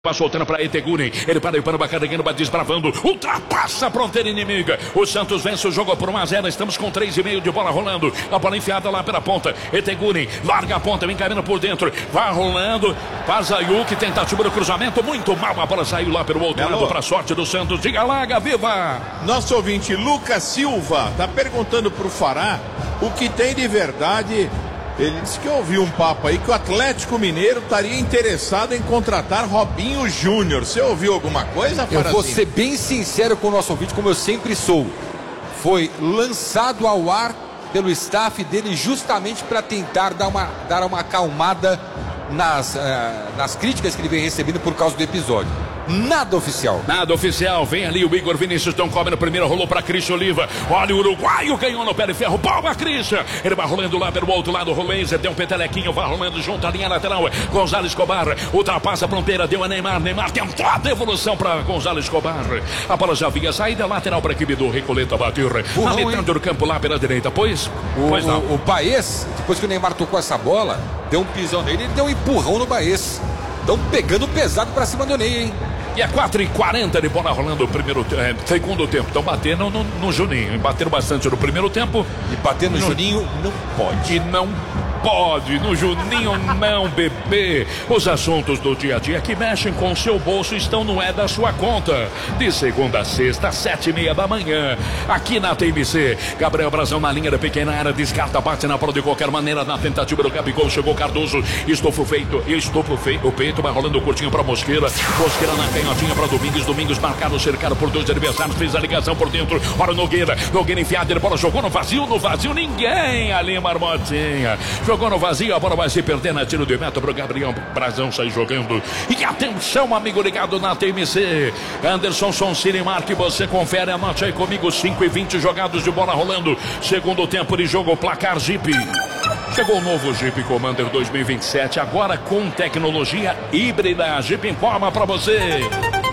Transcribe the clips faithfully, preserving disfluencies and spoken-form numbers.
Vai soltando para Eteguri, ele para e para o carregando, vai desbravando, ultrapassa a fronteira inimiga. O Santos vence o jogo por um a zero. Estamos com três e meio de bola rolando. A bola enfiada lá pela ponta. Eteguri larga a ponta, vem caindo por dentro. Vai rolando. Pazaiuki, tentativa do cruzamento. Muito mal, a bola saiu lá pelo outro lado para a sorte do Santos. Diga lá, Gaviva. Nosso ouvinte Lucas Silva tá perguntando pro Fará o que tem de verdade. Ele disse que ouviu um papo aí que o Atlético Mineiro estaria interessado em contratar Robinho Júnior. Você ouviu alguma coisa, Farazinho? Eu vou ser bem sincero com o nosso ouvinte, como eu sempre sou. Foi lançado ao ar pelo staff dele justamente para tentar dar uma, dar uma acalmada nas, uh, nas críticas que ele vem recebendo por causa do episódio. Nada oficial. Nada oficial. Vem ali o Igor Vinícius. Estão cobrando primeiro. Rolou para Christian Oliva. Olha o uruguaio. Ganhou no pé de ferro. Boa, Christian. Ele vai rolando lá pelo outro lado. Rolência. Deu um petelequinho. Vai rolando junto à linha lateral. Gonzalo Escobar. Ultrapassa a fronteira. Deu a Neymar. Neymar tentou a devolução para Gonzalo Escobar. A bola já vinha. Saída lateral para a equipe do Recoleta bater. Na metade do campo lá pela direita. Pois? O, pois não. O, o Baez, depois que o Neymar tocou essa bola, deu um pisão nele. Ele deu um empurrão no Baez. Estão pegando pesado para cima do Ney, hein? E é quatro e quarenta de bola rolando o primeiro, é, segundo tempo. Estão batendo no, no Juninho. Bateram bastante no primeiro tempo. E bater no, no Juninho não pode. E não pode. No Juninho não, bebê. Os assuntos do dia a dia que mexem com o seu bolso estão no É da Sua Conta. De segunda a sexta, às sete e meia da manhã. Aqui na T M C. Gabriel Brazão na linha da pequena área. Descarta, bate na bola de qualquer maneira. Na tentativa do Gabigol. Chegou Cardoso. Estofo feito. Estofo feito. O peito vai rolando curtinho para Mosqueira. Mosqueira na canhotinha para Domingos. Domingos marcado, cercado por dois adversários. Fez a ligação por dentro. Ora, Nogueira. Nogueira enfiada. Ele bola jogou no vazio. No vazio ninguém ali, Marmotinha. Jogou no vazio, a bola vai se perder na tiro de meta para o Gabriel Brazão sair jogando. E atenção, amigo ligado na T M C. Anderson Sonsini Marque, você confere, anote aí comigo, cinco e vinte jogados de bola rolando. Segundo tempo de jogo, placar Jeep. Chegou o novo Jeep Commander dois mil e vinte e sete, agora com tecnologia híbrida. Jeep informa para você.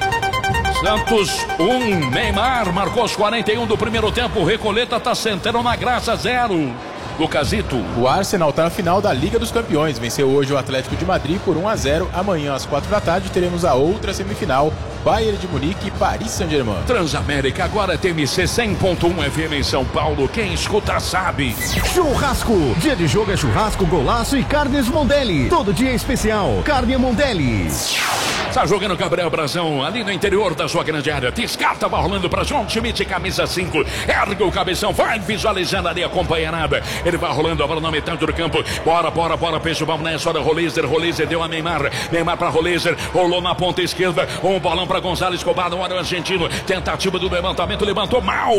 Santos um, Neymar marcou os quarenta e um do primeiro tempo. Recoleta tá sentando na graça, zero. Lucasito. O Arsenal está na final da Liga dos Campeões. Venceu hoje o Atlético de Madrid por um a zero. Amanhã, às quatro da tarde, teremos a outra semifinal. Bayern de Munique e Paris Saint-Germain. Transamérica, agora T M C cem ponto um F M em São Paulo. Quem escuta sabe. Churrasco. Dia de jogo é churrasco, golaço e carnes Mondelli. Todo dia é especial. Carne Mondelli. Está jogando Gabriel Brazão ali no interior da sua grande área. Descarta, vai rolando para João Schmidt, camisa cinco. Ergue o cabeção, vai visualizando ali, acompanha nada. Ele vai rolando a bola na metade do campo. Bora, bora, bora, peixe, vamos nessa hora. Roleiser, Roleiser deu a Neymar. Neymar para Roleiser, rolou na ponta esquerda. Um bolão para Gonzalo Escobar, no área argentino. Tentativa do levantamento, levantou mal.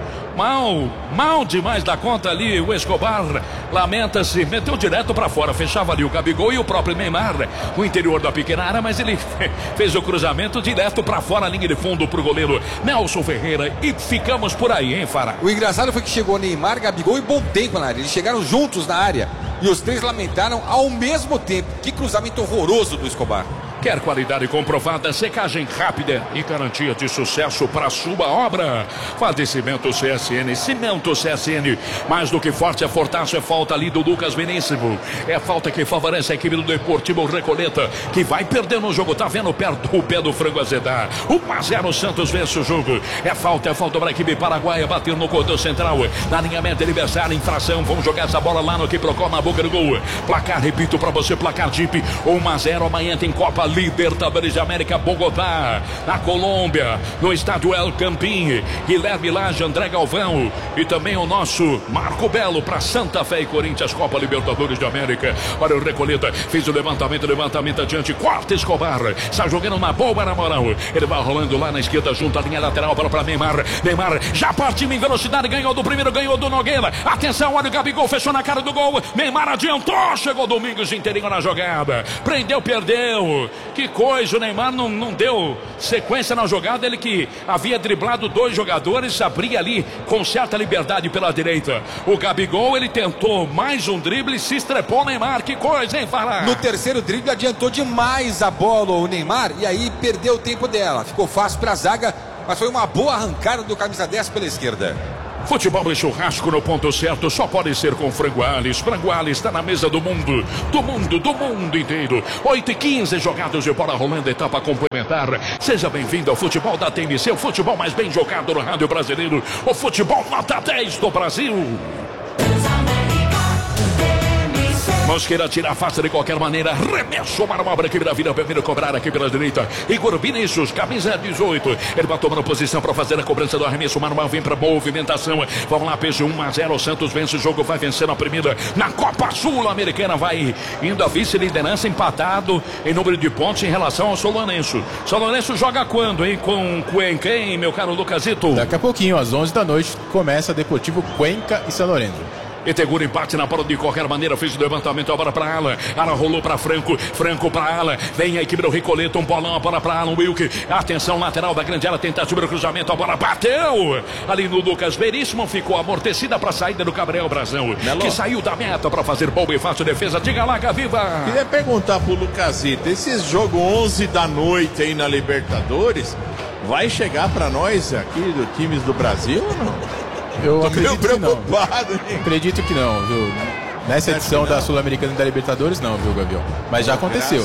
Mal, mal demais da conta ali. O Escobar lamenta-se, meteu direto para fora. Fechava ali o Gabigol e o próprio Neymar. O interior da pequena área, mas ele fez o cruzamento direto para fora, a linha de fundo pro goleiro Nelson Ferreira. E ficamos por aí, hein, Fará? O engraçado foi que chegou Neymar, Gabigol e bom tempo na área. Eles chegaram juntos na área e os três lamentaram ao mesmo tempo. Que cruzamento horroroso do Escobar. Quer qualidade comprovada, secagem rápida e garantia de sucesso para sua obra? Fazecimento C S N, Cimento C S N. Mais do que forte, é fortaço, é falta ali do Lucas Veríssimo. É falta que favorece a equipe do Deportivo Recoleta, que vai perder no jogo. Tá vendo perto o pé do frango azedar. um a zero, Santos vence o jogo. É falta, é falta para a equipe paraguaia bater no cordão central. Na alinhamento adversário, infração. Vamos jogar essa bola lá no que procura na boca do gol. Placar, repito para você, placar Jeep. um a zero, amanhã tem Copa Libertadores de América, Bogotá, na Colômbia, no estádio El Campín. Guilherme Lage, André Galvão e também o nosso Marco Belo para Santa Fé e Corinthians, Copa Libertadores de América. Olha o Recoleta, fez o levantamento, levantamento adiante, corta Escobar, está jogando uma boa na moral. Ele vai rolando lá na esquerda, junto à linha lateral, para para Neymar. Neymar já partiu em velocidade, ganhou do primeiro, ganhou do Nogueira. Atenção, olha o Gabigol, fechou na cara do gol. Neymar adiantou, chegou Domingos inteirinho na jogada. Prendeu, perdeu. Que coisa, o Neymar não, não deu sequência na jogada. Ele que havia driblado dois jogadores, abria ali com certa liberdade pela direita. O Gabigol, ele tentou mais um drible e se estrepou o Neymar. Que coisa, hein, Fará? No terceiro drible adiantou demais a bola o Neymar e aí perdeu o tempo dela. Ficou fácil para a zaga, mas foi uma boa arrancada do camisa dez pela esquerda. Futebol e churrasco no ponto certo só pode ser com Frango Ales. Frango Ales está na mesa do mundo, do mundo, do mundo inteiro. oito e quinze jogados de bola rolando, etapa complementar. Seja bem-vindo ao futebol da T M C, o futebol mais bem jogado no rádio brasileiro, o futebol nota dez do Brasil. Mosqueira tira a face de qualquer maneira. Remesso para uma obra aqui da vida. Primeiro cobrar aqui pela direita. Igor Vinícius, camisa dezoito. Ele vai tomando posição para fazer a cobrança do arremesso. Manuel vem para movimentação. Vamos lá, P G um a zero. O Santos vence o jogo, vai vencendo a primeira na Copa Sul-Americana. Vai indo a vice-liderança, empatado em número de pontos em relação ao Solonense. Solonense joga quando, hein? Com Cuenca, hein, meu caro Lucasito? Daqui a pouquinho, às onze da noite, começa Deportivo Cuenca e São Lourenço. Etegura empate na bola de qualquer maneira. Fez o levantamento, a bola para Alan. Alan rolou para Franco. Franco para Alan. Vem a equipe do Ricoleto. Um bolão, a bola para Alan Wilk. Atenção, lateral da grande área. Tentativa do cruzamento. A bola bateu ali no Lucas Veríssimo. Ficou amortecida para a saída do Gabriel Brazão, Melo, que saiu da meta para fazer boa e fácil defesa. Diga lá, Gaviva. Queria perguntar pro Lucasito: esse jogo onze da noite aí na Libertadores vai chegar para nós aqui do times do Brasil ou não? Eu acredito que não. Hein? Acredito que não, viu? Nessa edição da Sul-Americana e da Libertadores, não, viu, Gavião? Mas já aconteceu.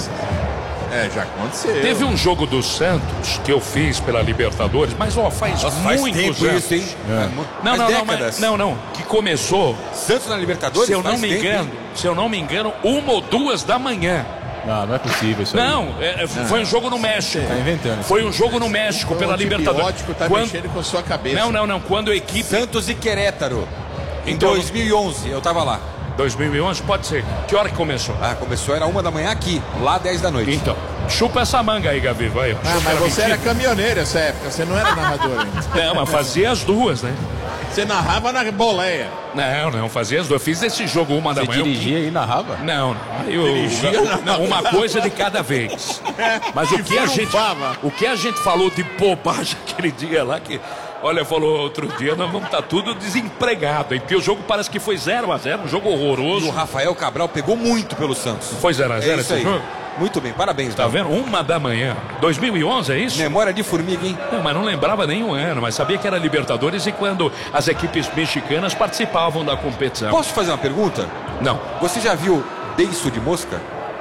É, já aconteceu. Teve um jogo do Santos que eu fiz pela Libertadores, mas ó, faz, Nossa, faz muitos tempo anos. Isso, hein? É. Não, não, não, mas, não, não, que começou. Santos na Libertadores? Se eu não me tempo, engano, hein? se eu não me engano, uma ou duas da manhã. Não, não é possível isso aí. Não, é, foi um jogo no México. Tá inventando. Foi um jogo no México pela Libertadores. Tá Quando... mexendo com a sua cabeça. Não, não, não. Quando a equipe... Santos e Querétaro. Em então, dois mil e onze, eu tava lá. dois mil e onze, pode ser. Que hora que começou? Ah, começou, era uma da manhã aqui, lá dez da noite. Então, chupa essa manga aí, Gavi, vai. Ah, mas você mentira. Era caminhoneiro essa época, você não era narrador ainda. Não, mas fazia as duas, né? Você narrava na boleia. Não, não, fazia as duas. Eu fiz esse jogo uma da Você manhã. Você dirigia e narrava? Não, não. Eu, dirigia, eu, não, uma coisa de cada vez. Mas o que a gente, o que a gente falou de bobagem aquele dia lá, que... Olha, falou outro dia, nós vamos estar tudo desempregado, hein? Porque o jogo parece que foi zero a zero, um jogo horroroso. E o Rafael Cabral pegou muito pelo Santos. Foi zero a zero é esse esse aí. jogo? Muito bem, parabéns. Tá vendo? Uma da manhã. dois mil e onze, é isso? Memória de formiga, hein? Não, mas não lembrava nenhum ano, mas sabia que era Libertadores e quando as equipes mexicanas participavam da competição. Posso te fazer uma pergunta? Não. Você já viu beiço de mosca?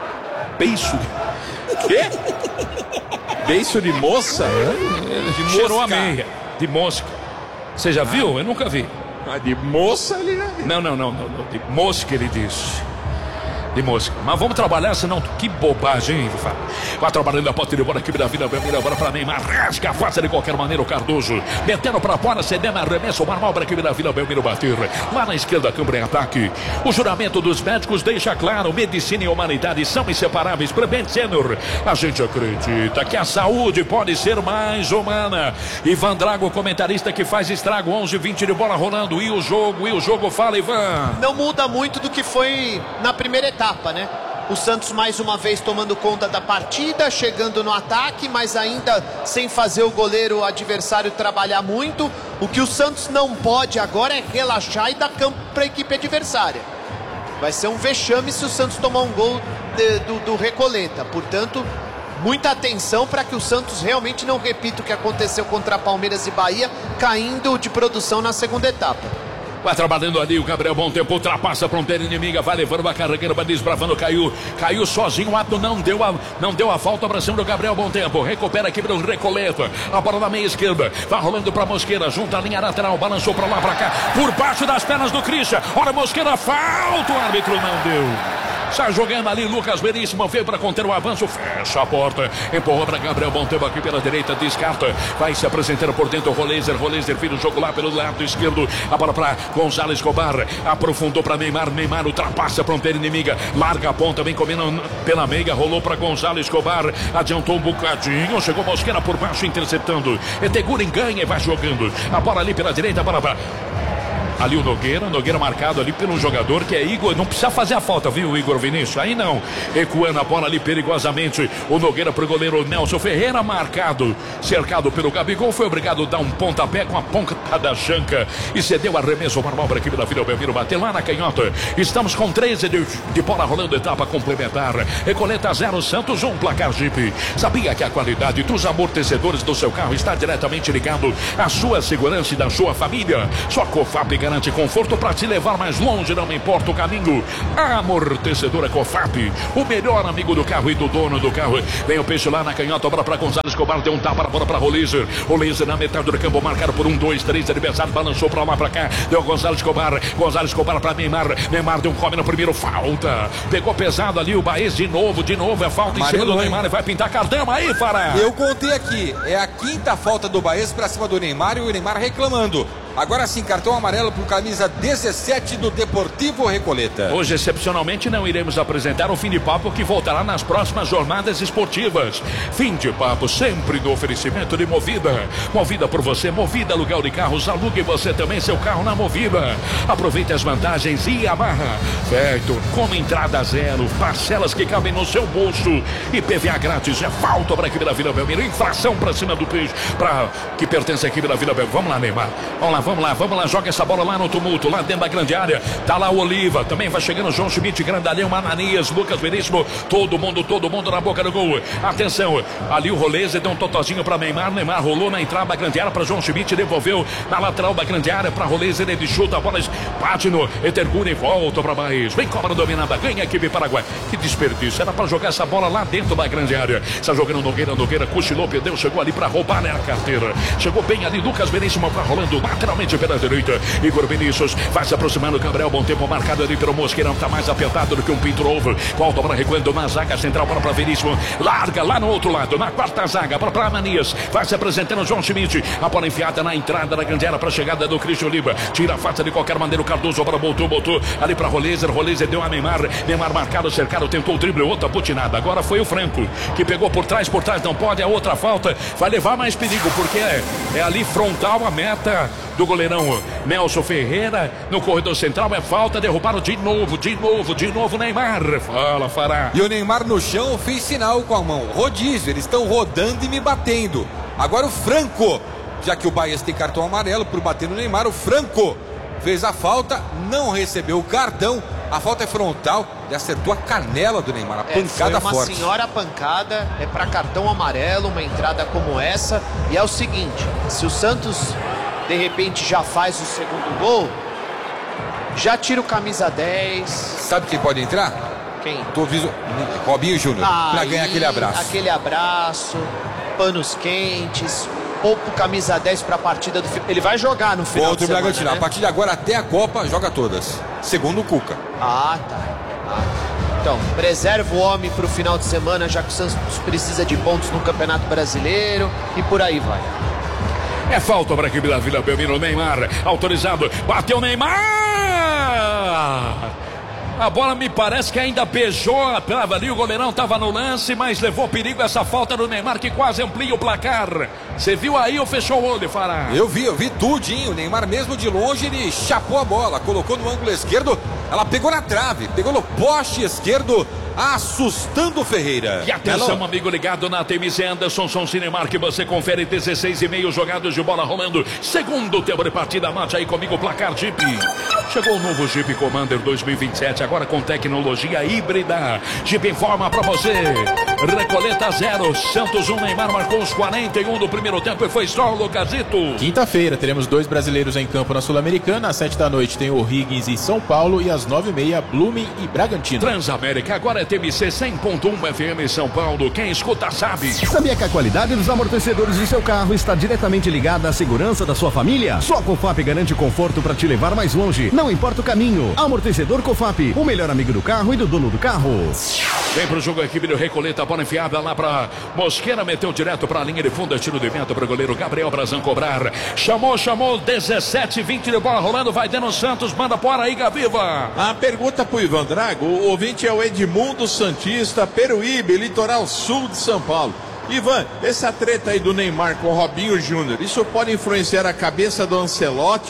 Beiço de... Quê? Beiço de moça? É, de cheirou a meia. De mosca. Você já ah. viu? Eu nunca vi. Ah, de moça ele já viu. Não, não, não, não, não. De mosca ele disse. De mosca. Mas vamos trabalhar, senão que bobagem, hein? Vai trabalhando a pote de bola aqui da vida, primeira bola para Neymar, rasga a face de qualquer maneira o Cardoso, metendo para fora, cedendo arremesso, uma manobra aqui da Vila Belmiro bater, lá na esquerda, câmara em ataque. O juramento dos médicos deixa claro, medicina e humanidade são inseparáveis. Prevent Senior, a gente acredita que a saúde pode ser mais humana. Ivan Drago, comentarista que faz estrago, onze vinte de bola rolando, e o jogo, e o jogo, fala Ivan. Não muda muito do que foi na primeira etapa. Etapa, né? O Santos mais uma vez tomando conta da partida, chegando no ataque, mas ainda sem fazer o goleiro adversário trabalhar muito. O que o Santos não pode agora é relaxar e dar campo para a equipe adversária. Vai ser um vexame se o Santos tomar um gol de, do, do Recoleta. Portanto, muita atenção para que o Santos realmente não repita o que aconteceu contra Palmeiras e Bahia, caindo de produção na segunda etapa. Vai trabalhando ali, o Gabriel Bom Tempo ultrapassa a fronteira inimiga, vai levando uma carreira, vai desbravando, caiu, caiu sozinho, o ato não deu a, não deu a falta para cima do Gabriel Bom Tempo, recupera aqui para o Recoleta, a bola na meia esquerda, vai rolando para Mosqueira, junta a linha lateral, balançou para lá, para cá, por baixo das pernas do Christian, olha Mosqueira, falta, o árbitro não deu. Sai jogando ali, Lucas Veríssimo veio para conter o avanço, fecha a porta, empurrou para Gabriel Bom Tempo aqui pela direita, descarta, vai se apresentando por dentro o Roleiser, Roleiser vira o jogo lá pelo lado esquerdo, a bola para Gonzalo Escobar, aprofundou para Neymar, Neymar ultrapassa a fronteira inimiga, larga a ponta, vem comendo pela meia, rolou para Gonzalo Escobar, adiantou um bocadinho, chegou Mosqueira por baixo interceptando, Eteguren ganha e vai jogando, a bola ali pela direita, a bola para Ali o Nogueira, Nogueira marcado ali pelo jogador que é Igor, não precisa fazer a falta, viu, Igor Vinícius? Aí não, recuando a bola ali perigosamente, o Nogueira pro goleiro Nelson Ferreira, marcado, cercado pelo Gabigol, foi obrigado a dar um pontapé com a ponta da chanca e cedeu arremesso normal para a equipe da Vila Belmiro, bater lá na canhota. Estamos com treze de, de bola rolando, etapa complementar. Recoleta zero, Santos um, placar Jeep. Sabia que a qualidade dos amortecedores do seu carro está diretamente ligado à sua segurança e da sua família? Só a Cofap garante conforto para te levar mais longe, não importa o caminho. A amortecedora Cofap, o melhor amigo do carro e do dono do carro. Vem o peixe lá na canhota, bola para Gonzalo Escobar, deu um tapa, bola para Rolizer. Rolizer na metade do campo, marcado por um, dois, três adversários, balançou para lá, para cá, deu Gonzalo Escobar, Gonzalo Escobar para Neymar, Neymar deu um come no primeiro, falta, pegou pesado ali o Baez de novo, de novo, é falta em cima do Neymar, e vai pintar cartão aí, Fará. Eu contei aqui, é a quinta falta do Baez para cima do Neymar e o Neymar reclamando. Agora sim, cartão amarelo para o camisa dezessete do Deportivo Recoleta. Hoje, excepcionalmente, não iremos apresentar o Fim de Papo, que voltará nas próximas jornadas esportivas. Fim de Papo, sempre no oferecimento de Movida. Movida por você, Movida aluguel de carros, alugue você também seu carro na Movida. Aproveite as vantagens e amarra. Feito, como entrada zero, parcelas que cabem no seu bolso. I P V A grátis, é falta para a equipe da Vila Belmiro. Infração para cima do peixe, para que pertence à equipe da Vila Belmiro. Vamos lá, Neymar. Vamos lá. Vamos lá, vamos lá, joga essa bola lá no tumulto, lá dentro da grande área. Tá lá o Oliva, também vai chegando o João Schmidt, Grandalhão, Ananias, Lucas Veríssimo, todo mundo, todo mundo na boca do gol. Atenção, ali o Roleze deu um totozinho para Neymar, Neymar rolou na entrada da grande área para João Schmidt, devolveu na lateral da grande área para Roleze, ele chuta a bola, bate no Etergune, volta para Baez, vem cobra dominada, ganha a equipe Paraguai. Que desperdício, era para jogar essa bola lá dentro da grande área. Está jogando Nogueira, Nogueira, cochilou, perdeu, chegou ali para roubar, né, a carteira. Chegou bem ali, Lucas Veríssimo para rolando, lateral pela direita, Igor Vinícius vai se aproximando, Gabriel, bom tempo marcado ali pelo Mosqueirão, tá mais apertado do que um pinto novo, volta para recuando na zaga central, para para Veríssimo, larga lá no outro lado, na quarta zaga, para para Ananias, vai se apresentando João Schmidt, a bola enfiada na entrada da grande área para a chegada do Cristian Oliva, tira a faça de qualquer maneira, o Cardoso para botou, botou ali para Rolizer, Rolizer deu a Neymar, Neymar marcado, cercado, tentou o drible, outra butinada, agora foi o Franco, que pegou por trás, por trás não pode, a outra falta, vai levar mais perigo, porque é, é ali frontal a meta do goleirão Nelson Ferreira, no corredor central, é falta, derrubaram de novo, de novo, de novo Neymar, fala Fará. E o Neymar no chão fez sinal com a mão, rodízio, eles estão rodando e me batendo. Agora o Franco, já que o Baez tem cartão amarelo por bater no Neymar, o Franco fez a falta, não recebeu o cartão, a falta é frontal e acertou a canela do Neymar, a é, pancada foi uma forte. senhora pancada, é para cartão amarelo, uma entrada como essa, e é o seguinte, se o Santos de repente já faz o segundo gol, já tira o camisa dez. Sabe quem pode entrar? Quem? Tô viso... Robinho Júnior, para ganhar aquele abraço. Aquele abraço, panos quentes, pouco camisa dez para a partida do ele vai jogar no final Contra de semana, Bragantino, né? A partir de agora até a Copa joga todas, segundo o Cuca. Ah, tá. Ah. Então, preserva o homem para o final de semana, já que o Santos precisa de pontos no Campeonato Brasileiro e por aí vai. É falta para a equipe da Vila Belmiro, Neymar, autorizado, bateu Neymar! A bola me parece que ainda beijou a trava ali, o goleirão estava no lance, mas levou perigo essa falta do Neymar, que quase amplia o placar. Você viu aí ou fechou o olho, Fará? Eu vi, eu vi tudinho, o Neymar mesmo de longe, ele chapou a bola, colocou no ângulo esquerdo, ela pegou na trave, pegou no poste esquerdo, assustando o Ferreira. E atenção, Hello. Amigo ligado na T M Z Anderson, Som Cinemark, que você confere dezesseis e meio jogados de bola rolando. Segundo tempo de partida, mate aí comigo o placar Jeep. Chegou o novo Jeep Commander dois mil e vinte e sete, agora com tecnologia híbrida. Jeep informa pra você. Recoleta zero, Santos um, Neymar marcou os quarenta e um do primeiro tempo e foi só o Lucasito. Quinta-feira teremos dois brasileiros em campo na Sul-Americana. Às sete da noite tem o Higgins e São Paulo e às nove e meia Blumen e Bragantino. Transamérica, agora é T M C cem ponto um F M São Paulo. Quem escuta sabe. Sabia que a qualidade dos amortecedores do seu carro está diretamente ligada à segurança da sua família? Só a Cofap garante conforto para te levar mais longe. Não importa o caminho. Amortecedor Cofap, o melhor amigo do carro e do dono do carro. Vem pro jogo a equipe do Recoleta, bola enfiada lá pra Mosqueira, meteu direto pra linha de fundo, tiro de vento pro goleiro Gabriel Brazão cobrar. Chamou, chamou, dezessete e vinte de bola rolando, vai dentro Santos, manda fora aí, Gaviva. A pergunta pro Ivan Drago, o ouvinte é o Edmundo Santista, Peruíbe, litoral sul de São Paulo. Ivan, essa treta aí do Neymar com o Robinho Júnior, isso pode influenciar a cabeça do Ancelotti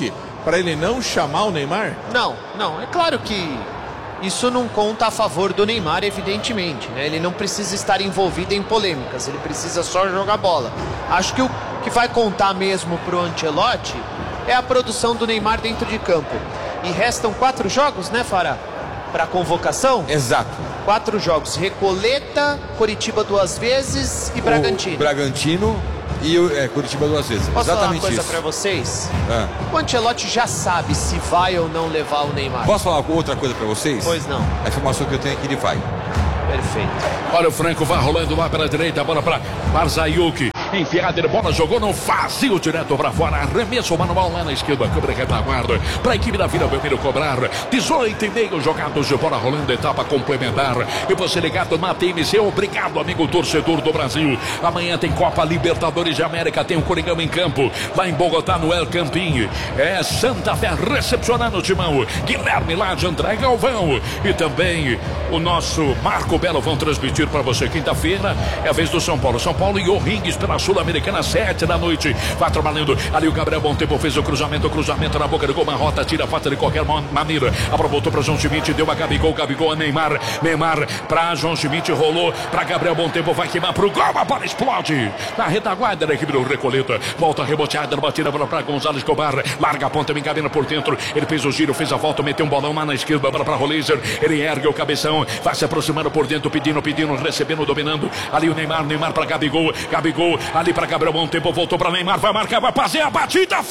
para ele não chamar o Neymar? Não, não. É claro que isso não conta a favor do Neymar, evidentemente, né? Ele não precisa estar envolvido em polêmicas, ele precisa só jogar bola. Acho que o que vai contar mesmo pro Ancelotti é a produção do Neymar dentro de campo. E restam quatro jogos, né, Fará? Para convocação? Exato. Quatro jogos. Recoleta, Coritiba duas vezes e Bragantino. O Bragantino e o é, Coritiba duas vezes. Posso Exatamente falar uma coisa isso. para vocês? Ah. O Ancelotti já sabe se vai ou não levar o Neymar. Posso falar outra coisa para vocês? Pois não. A informação que eu tenho é que ele vai. Perfeito. Olha o Franco, vai rolando lá pela direita, a bola para Barzaiuki. Enfiada de bola, jogou no vazio direto para fora. Arremesso manual lá na esquerda. Câmara retaguarda para a equipe da Vila Belmiro cobrar. dezoito e meio jogados de bola rolando, etapa complementar. E você ligado na T M C, obrigado, amigo torcedor do Brasil. Amanhã tem Copa Libertadores de América, tem o Coringão em campo. Lá em Bogotá, no El Campín. É Santa Fé recepcionando o timão. Guilherme Lade, André Galvão. E também o nosso Marco Belo vão transmitir para você. Quinta-feira é a vez do São Paulo. São Paulo e O'Higgins pela Sul-Americana, sete da noite. Vai trabalhando ali o Gabriel Montempo, fez o cruzamento, o cruzamento na boca do gol, uma rota, tira a falta de qualquer maneira. Aproveitou para João Schmidt, deu a Gabigol, Gabigol a Neymar, Neymar para João Schmidt, rolou para Gabriel Montempo, vai queimar pro gol, a bola explode na retaguarda da equipe do Recoleta. Volta reboteada, batida para Gonzalo Escobar, larga a ponta, vem cabine por dentro. Ele fez o giro, fez a volta, meteu um bolão lá na esquerda, bola para Roleiser. Ele ergue o cabeção, vai se aproximando por dentro, pedindo, pedindo, recebendo, dominando. Ali o Neymar, Neymar para Gabigol, Gabigol ali para Gabriel Montempo, voltou para Neymar, vai marcar, vai fazer a batida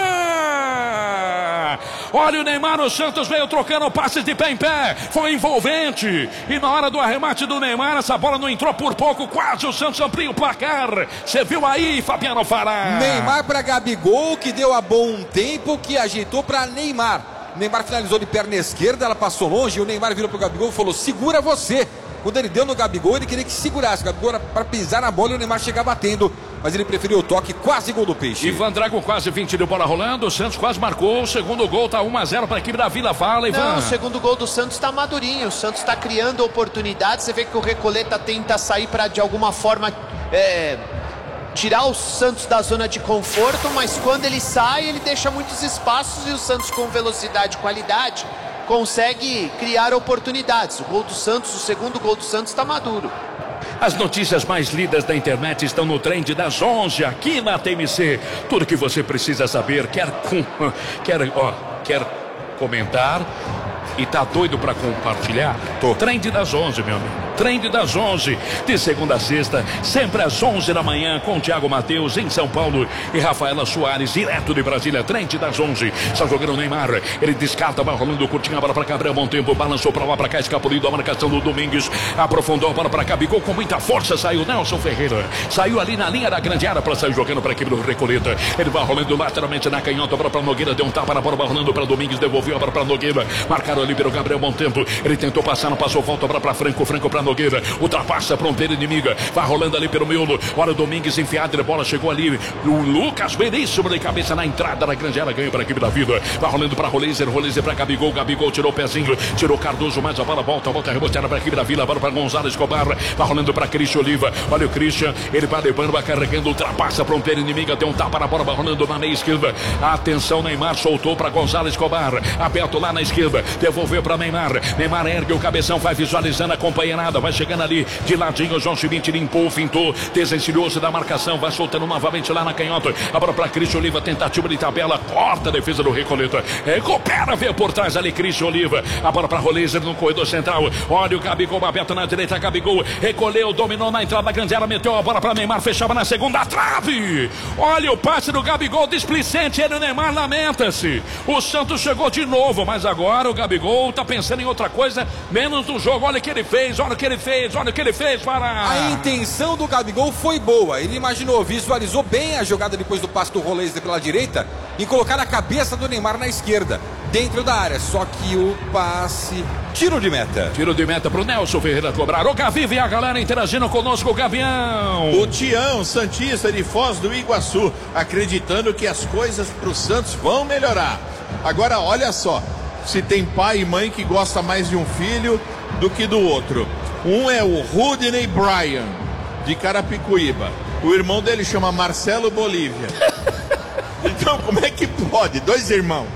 fora! Olha o Neymar, o Santos veio trocando passes de pé em pé, foi envolvente, e na hora do arremate do Neymar, essa bola não entrou por pouco, quase o Santos amplia o placar. Você viu aí, Fabiano Fará? Neymar para Gabigol, que deu a bom tempo, que ajeitou para Neymar. Neymar finalizou de perna esquerda, ela passou longe, e o Neymar virou pro Gabigol e falou: segura você. Quando ele deu no Gabigol, ele queria que segurasse o Gabigol para pisar na bola e o Neymar chegar batendo, mas ele preferiu o toque, quase gol do Peixe. Ivan Drago quase vinte de bola rolando, o Santos quase marcou, o segundo gol tá um a zero para a equipe da Vila. Fala, Ivan. Não, o segundo gol do Santos tá madurinho, o Santos tá criando oportunidades, você vê que o Recoleta tenta sair para de alguma forma é, tirar o Santos da zona de conforto, mas quando ele sai, ele deixa muitos espaços e o Santos com velocidade e qualidade consegue criar oportunidades. O gol do Santos, o segundo gol do Santos está maduro. As notícias mais lidas da internet estão no Trend das onze aqui na T M C. Tudo que você precisa saber, quer com, quer, ó, quer comentar e tá doido para compartilhar? Tô. Trend das onze, meu amigo. Trend das onze, de segunda a sexta, sempre às onze da manhã, com Thiago Matheus em São Paulo e Rafaela Soares, direto de Brasília. Trend das onze, está jogando o Neymar, ele descarta, vai rolando, curtinho a bola para Gabriel Montempo, balançou para lá, para cá, escapulido, a marcação do Domingues, aprofundou a bola para Gabigol, com muita força, saiu Nelson Ferreira, saiu ali na linha da grande área para sair jogando para a equipe do Recoleta. Ele vai rolando lateralmente na canhota, a bola para Nogueira, deu um tapa na bola, vai rolando para Domingues, devolveu a bola para Nogueira, marcaram ali pelo Gabriel Montempo, ele tentou passar, não passou, volta a bola para Franco, Franco para Nogueira, ultrapassa a fronteira inimiga, vai rolando ali pelo miolo, olha o Domingues enfiado, a bola chegou ali, o Lucas Veríssimo de cabeça na entrada da grande área, ganha para a equipe da Vida, vai rolando para Roleiser, Roleiser para Gabigol, Gabigol tirou o pezinho, tirou Cardoso, mas a bola volta, volta reboteada para a equipe da Vila, bola para Gonzalo Escobar, vai rolando para Christian Oliva, olha o Christian, ele vai levando, vai carregando, ultrapassa a fronteira inimiga, deu um tapa na bola, vai rolando na meia esquerda, atenção, Neymar soltou para Gonzalo Escobar, aberto lá na esquerda, devolveu para Neymar, Neymar ergue o cabeção, vai visualizando a companheirada, vai chegando ali de ladinho, o João Schmidt limpou, fintou, desencilhou-se da marcação, vai soltando novamente lá na canhota, a bola para Christian Oliva, tentativa de tabela, corta a defesa do Recoleta, recupera, vê por trás ali Christian Oliva, a bola para Roleiser no corredor central, olha o Gabigol aberto na direita, Gabigol recolheu, dominou na entrada da grande área, meteu a bola para Neymar, fechava na segunda trave, olha o passe do Gabigol displicente, ele o Neymar lamenta-se, o Santos chegou de novo, mas agora o Gabigol tá pensando em outra coisa, menos do jogo, olha o que ele fez, olha o que ele fez, olha o que ele fez para... A intenção do Gabigol foi boa, ele imaginou, visualizou bem a jogada depois do passe do Roleiser pela direita e colocar a cabeça do Neymar na esquerda, dentro da área, só que o passe... Tiro de meta. Tiro de meta pro Nelson Ferreira cobrar. O Gavi e a galera interagindo conosco, o Gavião. O Tião, Santista de Foz do Iguaçu, acreditando que as coisas pro Santos vão melhorar. Agora, olha só, se tem pai e mãe que gosta mais de um filho do que do outro. Um é o Rudney Bryan, de Carapicuíba. O irmão dele chama Marcelo Bolívia. Então, como é que pode? Dois irmãos.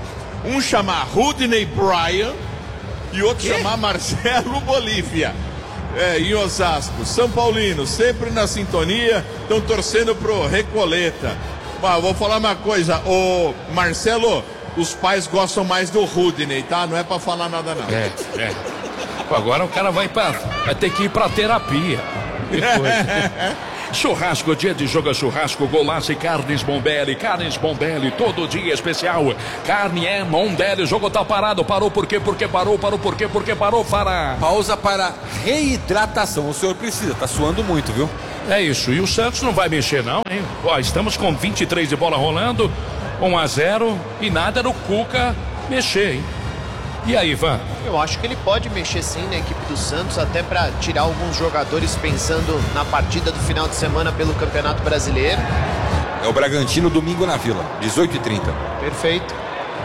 Um chamar Rodney Bryan e outro que? chamar Marcelo Bolívia. É, em Osasco. São Paulino, sempre na sintonia, estão torcendo pro Recoleta. Mas vou falar uma coisa, ô Marcelo, os pais gostam mais do Rodney, tá? Não é pra falar nada não. É, é. Agora o cara vai, pra, vai ter que ir pra terapia. Que coisa. Churrasco, dia de jogo é churrasco, golaço e carnes Bombelli, carnes Bombelli, todo dia especial. Carne é Bombelli, o jogo tá parado, parou por quê? Porque parou, parou por quê? Porque parou, Fará. Pausa para reidratação, o senhor precisa, tá suando muito, viu? É isso, e o Santos não vai mexer não, hein? Ó, estamos com vinte e três de bola rolando, um a zero e nada no Cuca mexer, hein? E aí, Ivan? Eu acho que ele pode mexer sim na equipe do Santos, até para tirar alguns jogadores pensando na partida do final de semana pelo Campeonato Brasileiro. É o Bragantino domingo na Vila, dezoito e trinta. Perfeito.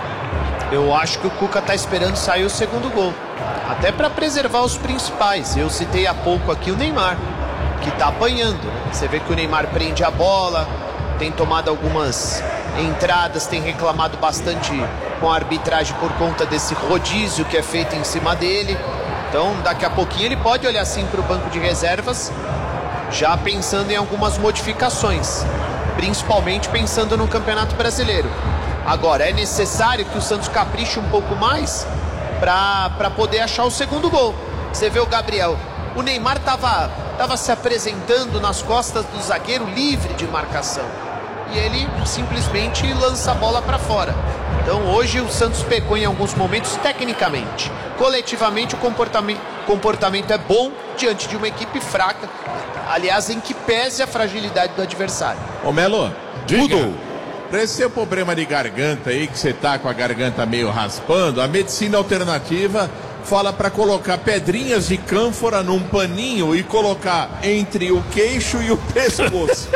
Eu acho que o Cuca tá esperando sair o segundo gol, até para preservar os principais. Eu citei há pouco aqui o Neymar, que tá apanhando, né? Você vê que o Neymar prende a bola, tem tomado algumas entradas, tem reclamado bastante com a arbitragem por conta desse rodízio que é feito em cima dele. Então daqui a pouquinho ele pode olhar assim para o banco de reservas, já pensando em algumas modificações, principalmente pensando no Campeonato Brasileiro. Agora é necessário que o Santos capriche um pouco mais para poder achar o segundo gol. Você vê o Gabriel, o Neymar estava tava se apresentando nas costas do zagueiro livre de marcação e ele simplesmente lança a bola para fora. Então hoje o Santos pecou em alguns momentos tecnicamente. Coletivamente o comportamento, comportamento é bom diante de uma equipe fraca, aliás, em que pese a fragilidade do adversário. Ô Melo, tudo. Pra esse seu problema de garganta aí, que você tá com a garganta meio raspando, a medicina alternativa fala para colocar pedrinhas de cânfora num paninho e colocar entre o queixo e o pescoço.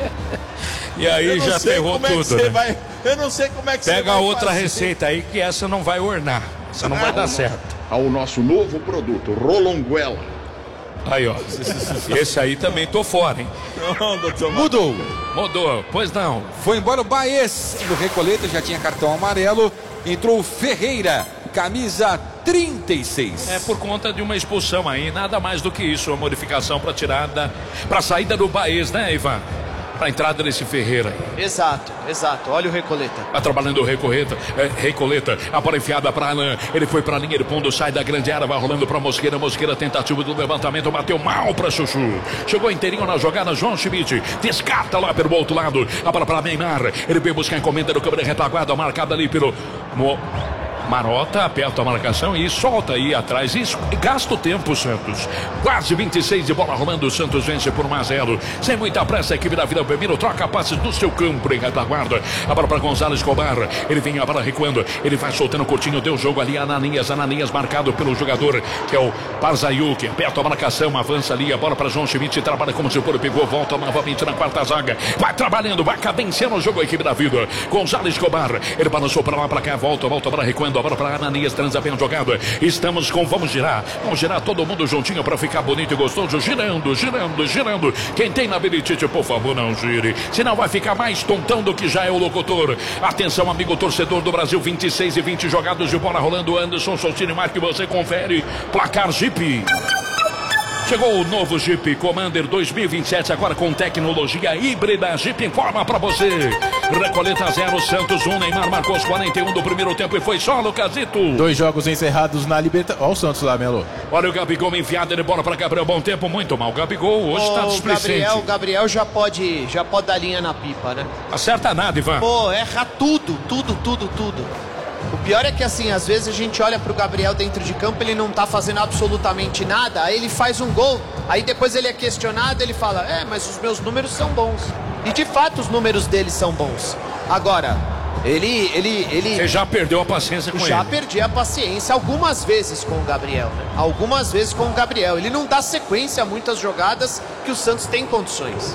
E aí já ferrou é tudo, né? Vai, eu não sei como é que Pega você vai outra fazer. receita aí que essa não vai ornar. Essa não vai dar certo. Ao nosso novo produto, Rolonguela. Aí, ó. Esse aí também tô fora, hein? Não, doutor. Mudou. Mudou, pois não. Foi embora o Baez do Recoleta, já tinha cartão amarelo. Entrou o Ferreira, camisa trinta e seis. É por conta de uma expulsão aí, nada mais do que isso, uma modificação para tirada, para saída do Baez, né, Ivan? Para entrada desse Ferreira. Exato, exato. Olha o Recoleta. Tá trabalhando o Recoleta, é, Recoleta, a bola enfiada para Alain. Ele foi para a linha de fundo, sai da grande área, vai rolando para Mosqueira. Mosqueira, tentativa do levantamento, bateu mal para Chuchu. Chegou inteirinho na jogada, João Schmidt. Descarta lá pelo outro lado. A bola para Neymar. Ele veio buscar a encomenda do câmera de retaguarda, marcada ali pelo Mo... Marota, aperta a marcação e solta aí atrás. Isso, gasta o tempo, Santos. Quase vinte e seis de bola rolando. O Santos vence por um a zero. Sem muita pressa, a equipe da Vila Belmiro troca passes do seu campo em retaguarda. A bola para Gonzalo Escobar. Ele vem a bola recuando. Ele vai soltando o curtinho. Deu jogo ali. Ananias. Ananias marcado pelo jogador que é o Parzaiuk. Aperta a marcação. Avança ali. A bola para João Schmidt. Trabalha como se for. Pegou. Volta novamente na quarta zaga. Vai trabalhando. Vai cadenciando o jogo a equipe da Vila. Gonzalo Escobar. Ele balançou para lá, para cá. Volta. Volta para recuando. A bola para Ananias, transa bem jogado. Estamos com, vamos girar, vamos girar todo mundo juntinho para ficar bonito e gostoso, girando, girando, girando. Quem tem na Beritite, por favor, não gire, senão vai ficar mais tontão do que já é o locutor. Atenção, amigo torcedor do Brasil, vinte e seis e vinte jogados de bola rolando. Anderson Sostini, marque, você confere. Placar Jeep. Chegou o novo Jeep Commander dois mil e vinte e sete, agora com tecnologia híbrida. Jeep informa pra você. Recoleta zero, Santos um. Neymar marcou os quarenta e um do primeiro tempo e foi só, Lucasito. Dois jogos encerrados na Libertadores. Olha o Santos lá, Melo. Olha o Gabigol enfiado de bola pra Gabriel. Bom tempo, muito mal. Gabigol hoje tá displicente. Gabriel, Gabriel já pode, já pode dar linha na pipa, né? Acerta nada, Ivan. Pô, erra tudo, tudo, tudo, tudo. O pior é que assim, às vezes a gente olha pro Gabriel dentro de campo, ele não tá fazendo absolutamente nada, aí ele faz um gol, aí depois ele é questionado, ele fala, é, mas os meus números são bons. E de fato os números dele são bons. Agora, ele... ele, ele Você já perdeu a paciência com já ele. Já perdi a paciência algumas vezes com o Gabriel, né? Algumas vezes com o Gabriel. Ele não dá sequência a muitas jogadas que o Santos tem condições.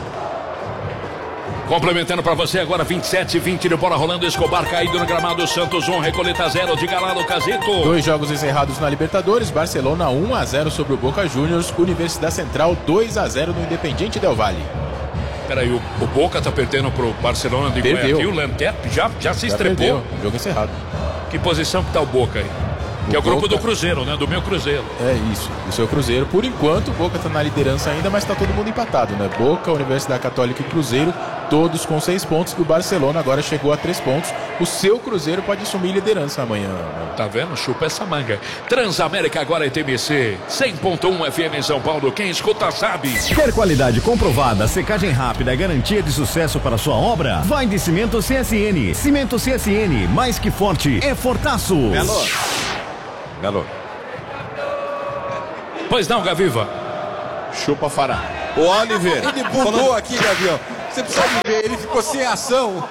Complementando para você agora, vinte e sete e vinte de bola rolando. Escobar caído no gramado. Santos um, Recoleta zero. Diga lá no Casito. Dois jogos encerrados na Libertadores. Barcelona um a zero sobre o Boca Juniors. Universidade Central dois a zero no Independiente Del Valle. Peraí, o, o Boca tá perdendo pro Barcelona de Perdeu. Guayaquil. Lanterp já, já se Já estrepou. perdeu. Jogo encerrado. Que posição que tá o Boca aí? Que é o grupo do Cruzeiro, né? Do meu Cruzeiro. É isso, do seu Cruzeiro. Por enquanto, o Boca tá na liderança ainda, mas tá todo mundo empatado, né? Boca, Universidade Católica e Cruzeiro, todos com seis pontos. E o Barcelona agora chegou a três pontos. O seu Cruzeiro pode assumir liderança amanhã. Tá vendo? Chupa essa manga. Transamérica agora é T M C. cem ponto um F M em São Paulo. Quem escuta sabe. Quer qualidade comprovada, secagem rápida, garantia de sucesso para sua obra? Vai de Cimento C S N. Cimento C S N, mais que forte, é fortaço. Melo. Melo. Pois não, Gaviva. Chupa Fará. O Oliver. Ele bugou falando... aqui, Gavião. Você precisa ver, ele ficou sem ação.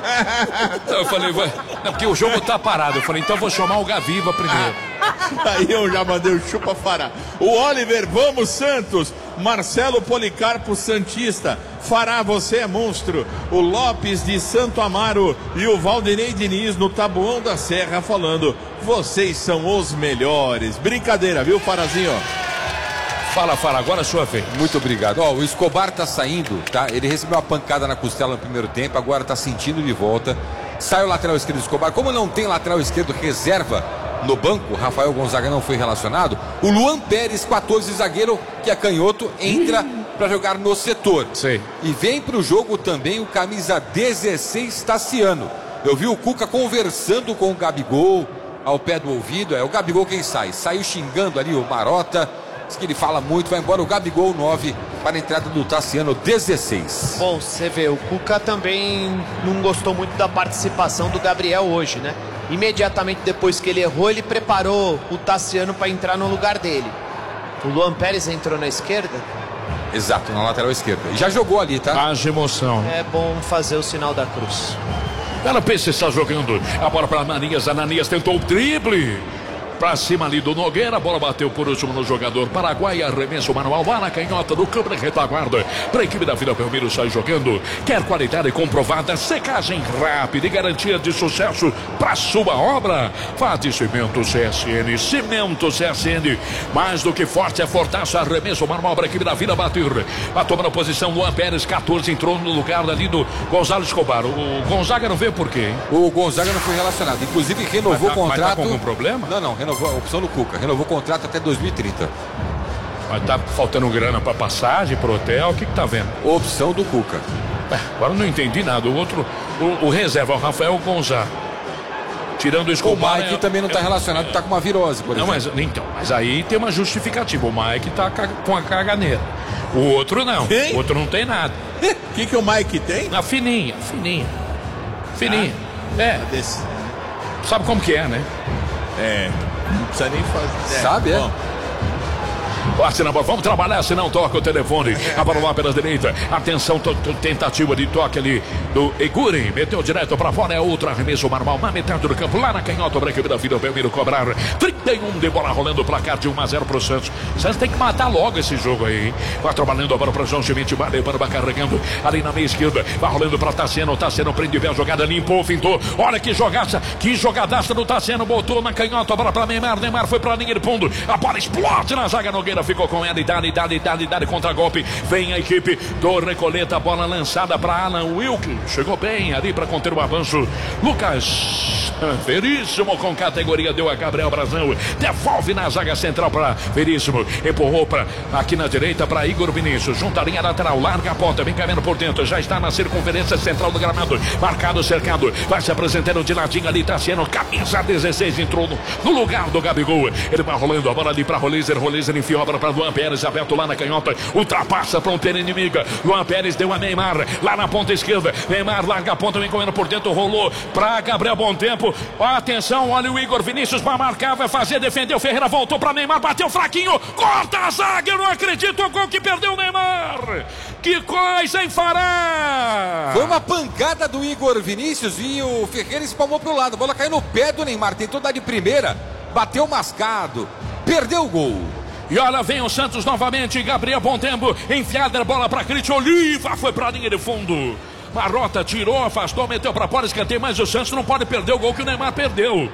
Então eu falei, vai... não, porque o jogo tá parado. Eu falei, então eu vou chamar o Gaviva primeiro. Aí eu já mandei o chupa Fará. O Oliver, vamos Santos. Marcelo Policarpo Santista. Fará, você é monstro. O Lopes de Santo Amaro e o Valdinei Diniz no Taboão da Serra falando, vocês são os melhores. Brincadeira, viu, Farazinho? Fala, fala, agora é a sua vez. Muito obrigado. Ó, o Escobar tá saindo, tá? Ele recebeu uma pancada na costela no primeiro tempo, agora tá sentindo de volta. Sai o lateral esquerdo do Escobar. Como não tem lateral esquerdo reserva no banco, Rafael Gonzaga não foi relacionado, o Luan Pérez, quatorze, zagueiro, que é canhoto, entra para jogar no setor. Sim. E vem pro jogo também o camisa dezesseis, Tassiano. Eu vi o Cuca conversando com o Gabigol ao pé do ouvido. É o Gabigol quem sai. Saiu xingando ali o Marota. Diz que ele fala muito, vai embora o Gabigol, nove, para a entrada do Tassiano, dezesseis. Bom, você vê, o Cuca também não gostou muito da participação do Gabriel hoje, né? Imediatamente depois que ele errou, ele preparou o Tassiano para entrar no lugar dele. O Luan Pérez entrou na esquerda? Exato, na lateral esquerda. E já jogou ali, tá? Haja emoção. É bom fazer o sinal da cruz. Ela pensa está jogando. A bola para Ananias. Ananias tentou o drible. Pra cima ali do Nogueira, a bola bateu por último no jogador Paraguai, arremesso manual, vai na canhota do câmera retaguarda, pra equipe da Vila Belmiro sai jogando, quer qualidade comprovada, secagem rápida e garantia de sucesso pra sua obra, vá de Cimento C S N, Cimento C S N, mais do que forte é fortaço, arremesso manual pra equipe da Vila bater, a tomando posição Luan Pérez, quatorze, entrou no lugar ali do Gonzalo Escobar, o Gonzaga não veio por quê, hein? O Gonzaga não foi relacionado, inclusive renovou o tá, contrato. Mas tá com algum problema? Não, não, renovou a opção do Cuca, renovou o contrato até dois mil e trinta. Mas tá faltando grana pra passagem, pro hotel, o que que tá vendo? Opção do Cuca. É, agora eu não entendi nada. O outro, o, o reserva, o Rafael Gonzaga. Tirando o Escobar. O Mike é, também não tá relacionado, tá com uma virose, por não, exemplo. Mas, então, mas aí tem uma justificativa. O Mike tá com a caganeira. O outro não. Quem? O outro não tem nada. O que, que o Mike tem? A fininha, fininha. Fininha. Ah, é. Desse... Sabe como que é, né? É. Não precisa nem fazer. Sabe, é? Bom. Passe na bola, vamos trabalhar, se não toca o telefone. A bola lá pela direita. Atenção, to, to, tentativa de toque ali do Eguri. Meteu direto pra fora, é outro arremesso normal. Na metade do campo, lá na canhota, pra equipe da Vila Belmiro cobrar. trinta e um de bola rolando, o placar de um a zero pro Santos. Santos tem que matar logo esse jogo aí, hein? Vai trabalhando agora pra João Schmidt, vai levando, vai carregando ali na meia esquerda. Vai rolando pra Tassiano. Tassiano prende bem a jogada, limpou, fintou. Olha que jogaça, que jogadaça do Tassiano. Botou na canhota, a bola pra Neymar. Neymar foi pra linha de fundo. A bola explode na zaga. Nogueira ficou com ela e dá, e dá, e dá, e dá, contra golpe. Vem a equipe do Recoleta, bola lançada para Alan Wilk. Chegou bem ali para conter o avanço. Lucas Veríssimo com categoria, deu a Gabriel Brazão. Devolve na zaga central para Veríssimo. Empurrou para aqui na direita para Igor Vinícius. Junta a linha lateral, larga a ponta, vem caminhando por dentro. Já está na circunferência central do gramado. Marcado, cercado. Vai se apresentando de ladinho ali, tá sendo camisa dezesseis. Entrou no, no lugar do Gabigol. Ele vai rolando a bola ali para Rolizer. Rolizer enfiou a bola para Luan Pérez, aberto lá na canhota, ultrapassa a fronteira inimiga. Luan Pérez deu a Neymar lá na ponta esquerda. Neymar larga a ponta, vem correndo por dentro, rolou para Gabriel Bom Tempo. Atenção, olha o Igor Vinícius para marcar, vai fazer, defendeu. Ferreira voltou para Neymar, bateu fraquinho, corta a zaga. Eu não acredito o gol que perdeu o Neymar. Que coisa, hein, Fará? Foi uma pancada do Igor Vinícius e o Ferreira espalmou pro lado. A bola caiu no pé do Neymar, tentou dar de primeira, bateu mascado, perdeu o gol. E olha, vem o Santos novamente. Gabriel Bom Tempo, enfiada a bola para Crit Oliva, foi para a linha de fundo. Marota tirou, afastou, meteu para fora, escanteio, mas o Santos não pode perder o gol que o Neymar perdeu.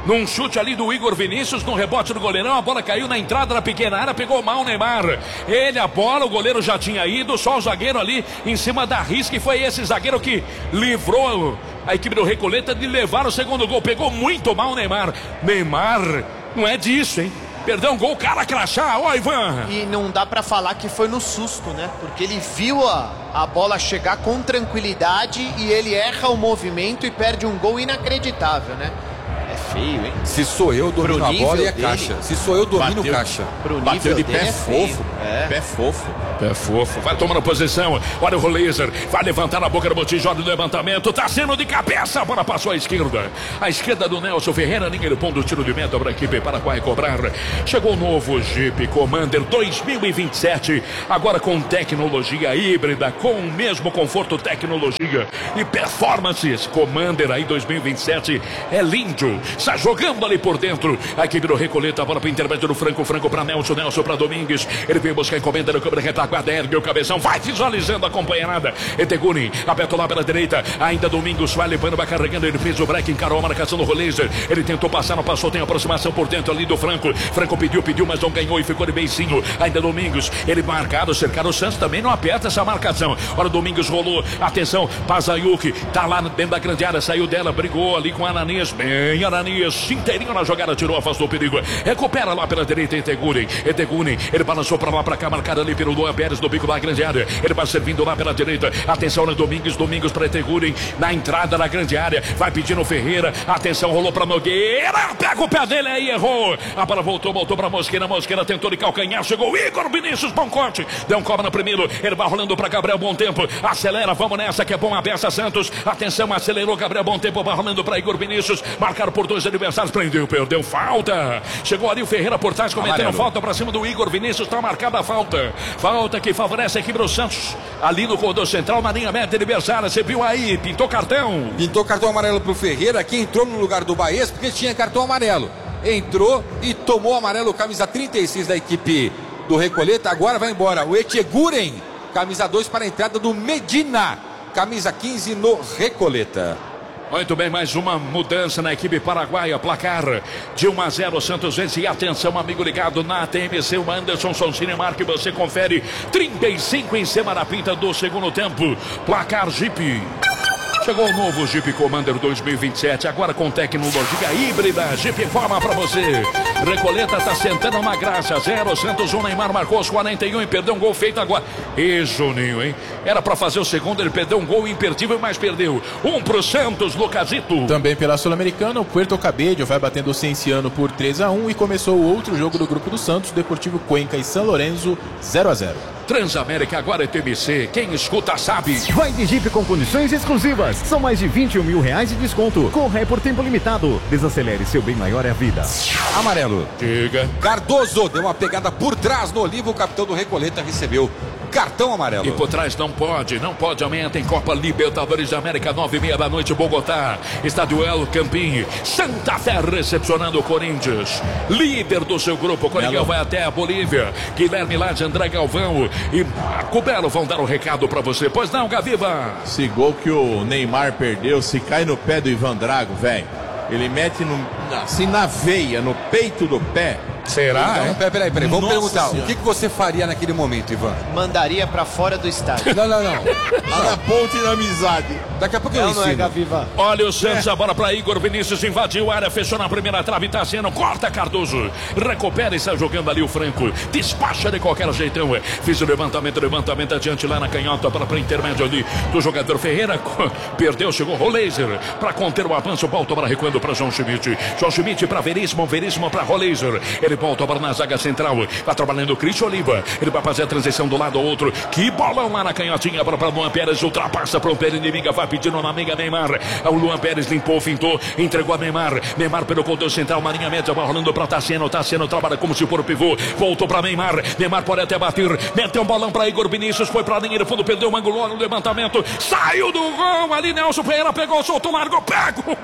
num chute ali do Igor Vinícius, no rebote do goleirão, a bola caiu na entrada da pequena área, pegou mal o Neymar. Ele, a bola, o goleiro já tinha ido, só o zagueiro ali em cima da risca, e foi esse zagueiro que livrou a equipe do Recoleta de levar o segundo gol. Pegou muito mal o Neymar. Neymar, não é disso, hein? Perdeu um gol, cara crachá, ó, Ivan. E não dá pra falar que foi no susto, né? Porque ele viu a, a bola chegar com tranquilidade e ele erra o movimento e perde um gol inacreditável, né? É feio, hein? Se sou eu, domino a bola e é caixa. Se sou eu, domino Bateu. caixa. Pro Bateu de dele pé é fofo. É. Pé fofo. Pé fofo, vai tomando posição. Olha o Roleiser, vai levantar a boca do botijão do levantamento. Tá sendo de cabeça, a bola passou à esquerda. A esquerda do Nelson Ferreira, ninguém pondo o tiro de meta para a equipe Paraguai cobrar. Chegou o novo Jeep Commander dois mil e vinte e sete, agora com tecnologia híbrida, com o mesmo conforto, tecnologia e performance. Esse Commander aí dois mil e vinte e sete é lindo, está jogando ali por dentro. A equipe do Recoleta, a bola para o intermédio do Franco, Franco para Nelson, Nelson para Domingues. Ele vem buscar a encomenda no câmera retaguarda, ergue o cabeção, vai visualizando a companheirada. Eteguni, aberto lá pela direita, ainda Domingos, vai levando, vai carregando, ele fez o break, encarou a marcação do Roleiser. Ele tentou passar, não passou, tem aproximação por dentro ali do Franco. Franco pediu, pediu, mas não ganhou e ficou de beicinho. Ainda Domingos, ele marcado, cercado, o Santos também não aperta essa marcação. Olha, Domingos rolou, atenção, Pazayuki, tá lá dentro da grande área, saiu dela, brigou ali com Ananias, bem Ananias, inteirinho na jogada, tirou, afastou o perigo. Recupera lá pela direita, Eteguni, Eteguni, ele balançou pra lá, pra cá, marcado ali pelo Luan Pérez do bico da grande área. Ele vai servindo lá pela direita. Atenção, né, Domingos, Domingos para Eteguri na entrada da grande área. Vai pedindo Ferreira. Atenção, rolou para Nogueira. Pega o pé dele aí, errou. A bola voltou, voltou para Mosqueira. Mosqueira tentou de calcanhar. Chegou Igor Vinícius, bom corte. Deu um cobra no primeiro. Ele vai rolando para Gabriel, bom tempo. Acelera, vamos nessa que é bom a peça Santos. Atenção, acelerou Gabriel, bom tempo. Vai rolando para Igor Vinícius. Marcaram por dois adversários. Prendeu, perdeu falta. Chegou ali o Ferreira por trás, cometendo Amarelo. falta para cima do Igor Vinícius. Está marcada a falta. Falta que favorece a equipe do Santos. Ali no corredor central, na linha média adversária. Você viu aí, pintou cartão. Pintou cartão amarelo pro Ferreira, que entrou no lugar do Baez porque tinha cartão amarelo. Entrou e tomou amarelo, camisa trinta e seis da equipe do Recoleta. Agora vai embora o Echeguren, camisa dois para a entrada do Medina, camisa quinze no Recoleta. Muito bem, mais uma mudança na equipe paraguaia. Placar de um a zero, Santos vence. E atenção, amigo ligado na T M C, o Anderson Sonsini marca e você confere. trinta e cinco em cima da pinta do segundo tempo. Placar Jeep. Chegou o novo Jeep Commander dois mil e vinte e sete, agora com tecnologia híbrida. Jeep informa pra você. Recoleta tá sentando uma graça. Zero, Santos um, Neymar marcou os quarenta e um e perdeu um gol feito agora. E Juninho, hein? Era pra fazer o segundo, ele perdeu um gol imperdível, mas perdeu. Um pro Santos, Lucasito. Também pela Sul-Americana, o Puerto Cabello vai batendo o Cienciano por três a um e começou o outro jogo do grupo do Santos, Deportivo Cuenca e São Lourenço, zero a zero. Transamérica agora é T M C, quem escuta sabe. Vai de Jeep com condições exclusivas. São mais de vinte e um mil reais de desconto. Corre por tempo limitado. Desacelere, seu bem maior é a vida. Amarelo. Diga. Cardoso deu uma pegada por trás no Olivo. O capitão do Recoleta recebeu cartão amarelo. E por trás não pode, não pode. Amanhã tem Copa Libertadores da América, nove e meia da noite, Bogotá. Estádio El Campín. Santa Fé recepcionando o Corinthians. Líder do seu grupo. O Coringão vai até a Bolívia. Guilherme Lage, André Galvão e Marco Belo vão dar o um recado pra você. Pois não, Gaviva? Esse gol que o Neymar perdeu, se cai no pé do Ivan Drago, velho. Ele mete no, assim na veia, no peito do pé. Será? Então, é? peraí, peraí, peraí. Vamos Nossa perguntar, Senhora. o que, que você faria naquele momento, Ivan? Mandaria pra fora do estádio. Não, não, não. Lá na ponte da amizade. Daqui a pouco eu Não, não é ensino. Gaviva. Olha o Santos, a bola para Igor Vinícius, invadiu a área, fechou na primeira trave, tá sendo, corta Cardoso, recupera e sai jogando ali o Franco, despacha de qualquer jeitão, fiz o levantamento, levantamento adiante lá na canhota para o intermédio ali do jogador Ferreira, perdeu, chegou o Roleiser para conter o avanço, volta para recuando para João Schmidt, João Schmidt para Veríssimo, Veríssimo para Roleiser, ele volta para na zaga central, vai trabalhando o Cristian Oliva, ele vai fazer a transição do lado ao outro, que bolão lá na canhotinha para o Luan Pérez, ultrapassa para o pé inimiga, vai pedindo na amiga Neymar. O Luan Pérez limpou, fintou, entregou a Neymar. Neymar pelo controle central, Marinha média, vai rolando para Tassiano. Tassiano trabalha como se for o pivô. Voltou para Neymar. Neymar pode até bater. Meteu um bolão para Igor Vinícius. Foi para a linha de fundo, perdeu o ângulo no levantamento. Saiu do gol ali. Nelson Ferreira pegou, soltou, largou, pega o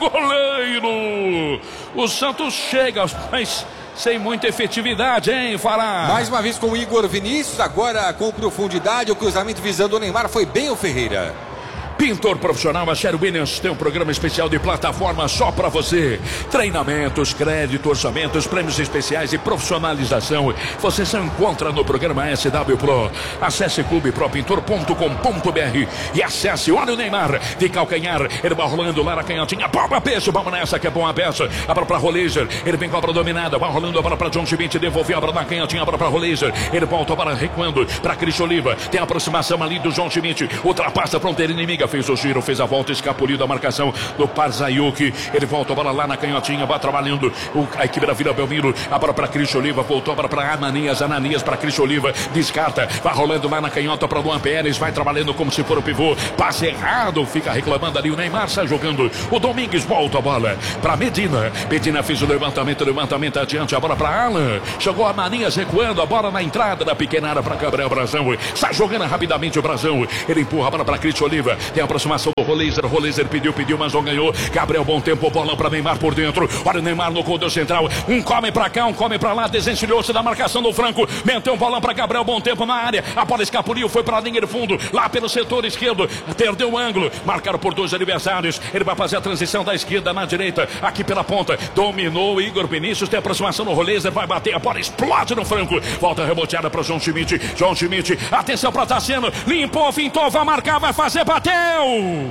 goleiro. O Santos chega, mas sem muita efetividade, hein, Fará? Mais uma vez com o Igor Vinícius, agora com profundidade. O cruzamento visando o Neymar foi bem o Ferreira. Pintor profissional, a Sherwin Williams tem um programa especial de plataforma só para você. Treinamentos, crédito, orçamentos, prêmios especiais e profissionalização. Você só encontra no programa S W Pro. Acesse clube pro pintor ponto com ponto b r e acesse. Olha o Neymar de calcanhar. Ele vai rolando lá na canhotinha. Bola peso, vamos nessa que é bom a peça. A bola para Roleiser. Ele vem com a bola dominada. Vai rolando a bola para John Schmidt. Devolveu a bola na canhotinha. A bola para Roleiser. Ele volta a bola recuando para Cris Oliva. Tem a aproximação ali do John Schmidt. Ultrapassa a fronteira inimiga. Fez o giro, fez a volta, escapuliu da marcação do Parzaiuk. Ele volta a bola lá na canhotinha. Vai trabalhando o, a equipe da Vila Belmiro. A bola para Cris Oliva. Voltou a bola para Ananias. Ananias para Cris Oliva. Descarta. Vai rolando lá na canhota para Luan Pérez. Vai trabalhando como se for o pivô. Passe errado. Fica reclamando ali. O Neymar sai jogando. O Domingues volta a bola para Medina. Medina fez o levantamento. Levantamento adiante. A bola para Alan. Chegou a Manias recuando. A bola na entrada da pequena área para Gabriel Brazão. Sai jogando rapidamente o Brazão. Ele empurra a bola para Cris Oliva. Tem a aproximação do Roleiser. Roleiser pediu, pediu, mas não ganhou. Gabriel, bom tempo. Bolão para Neymar por dentro. Olha o Neymar no corredor central. Um come para cá, um come para lá. Desencilhou-se da marcação do Franco. Meteu um bolão para Gabriel. Bom tempo na área. A bola escapuliu. Foi para a linha de fundo. Lá pelo setor esquerdo. Perdeu o ângulo. Marcaram por dois adversários. Ele vai fazer a transição da esquerda na direita. Aqui pela ponta. Dominou Igor Vinícius. Tem aproximação no Roleiser. Vai bater. A bola explode no Franco. Volta reboteada para João Schmidt. João Schmidt. Atenção para Tassiano. Limpou, fintou, vai marcar, vai fazer, bateu.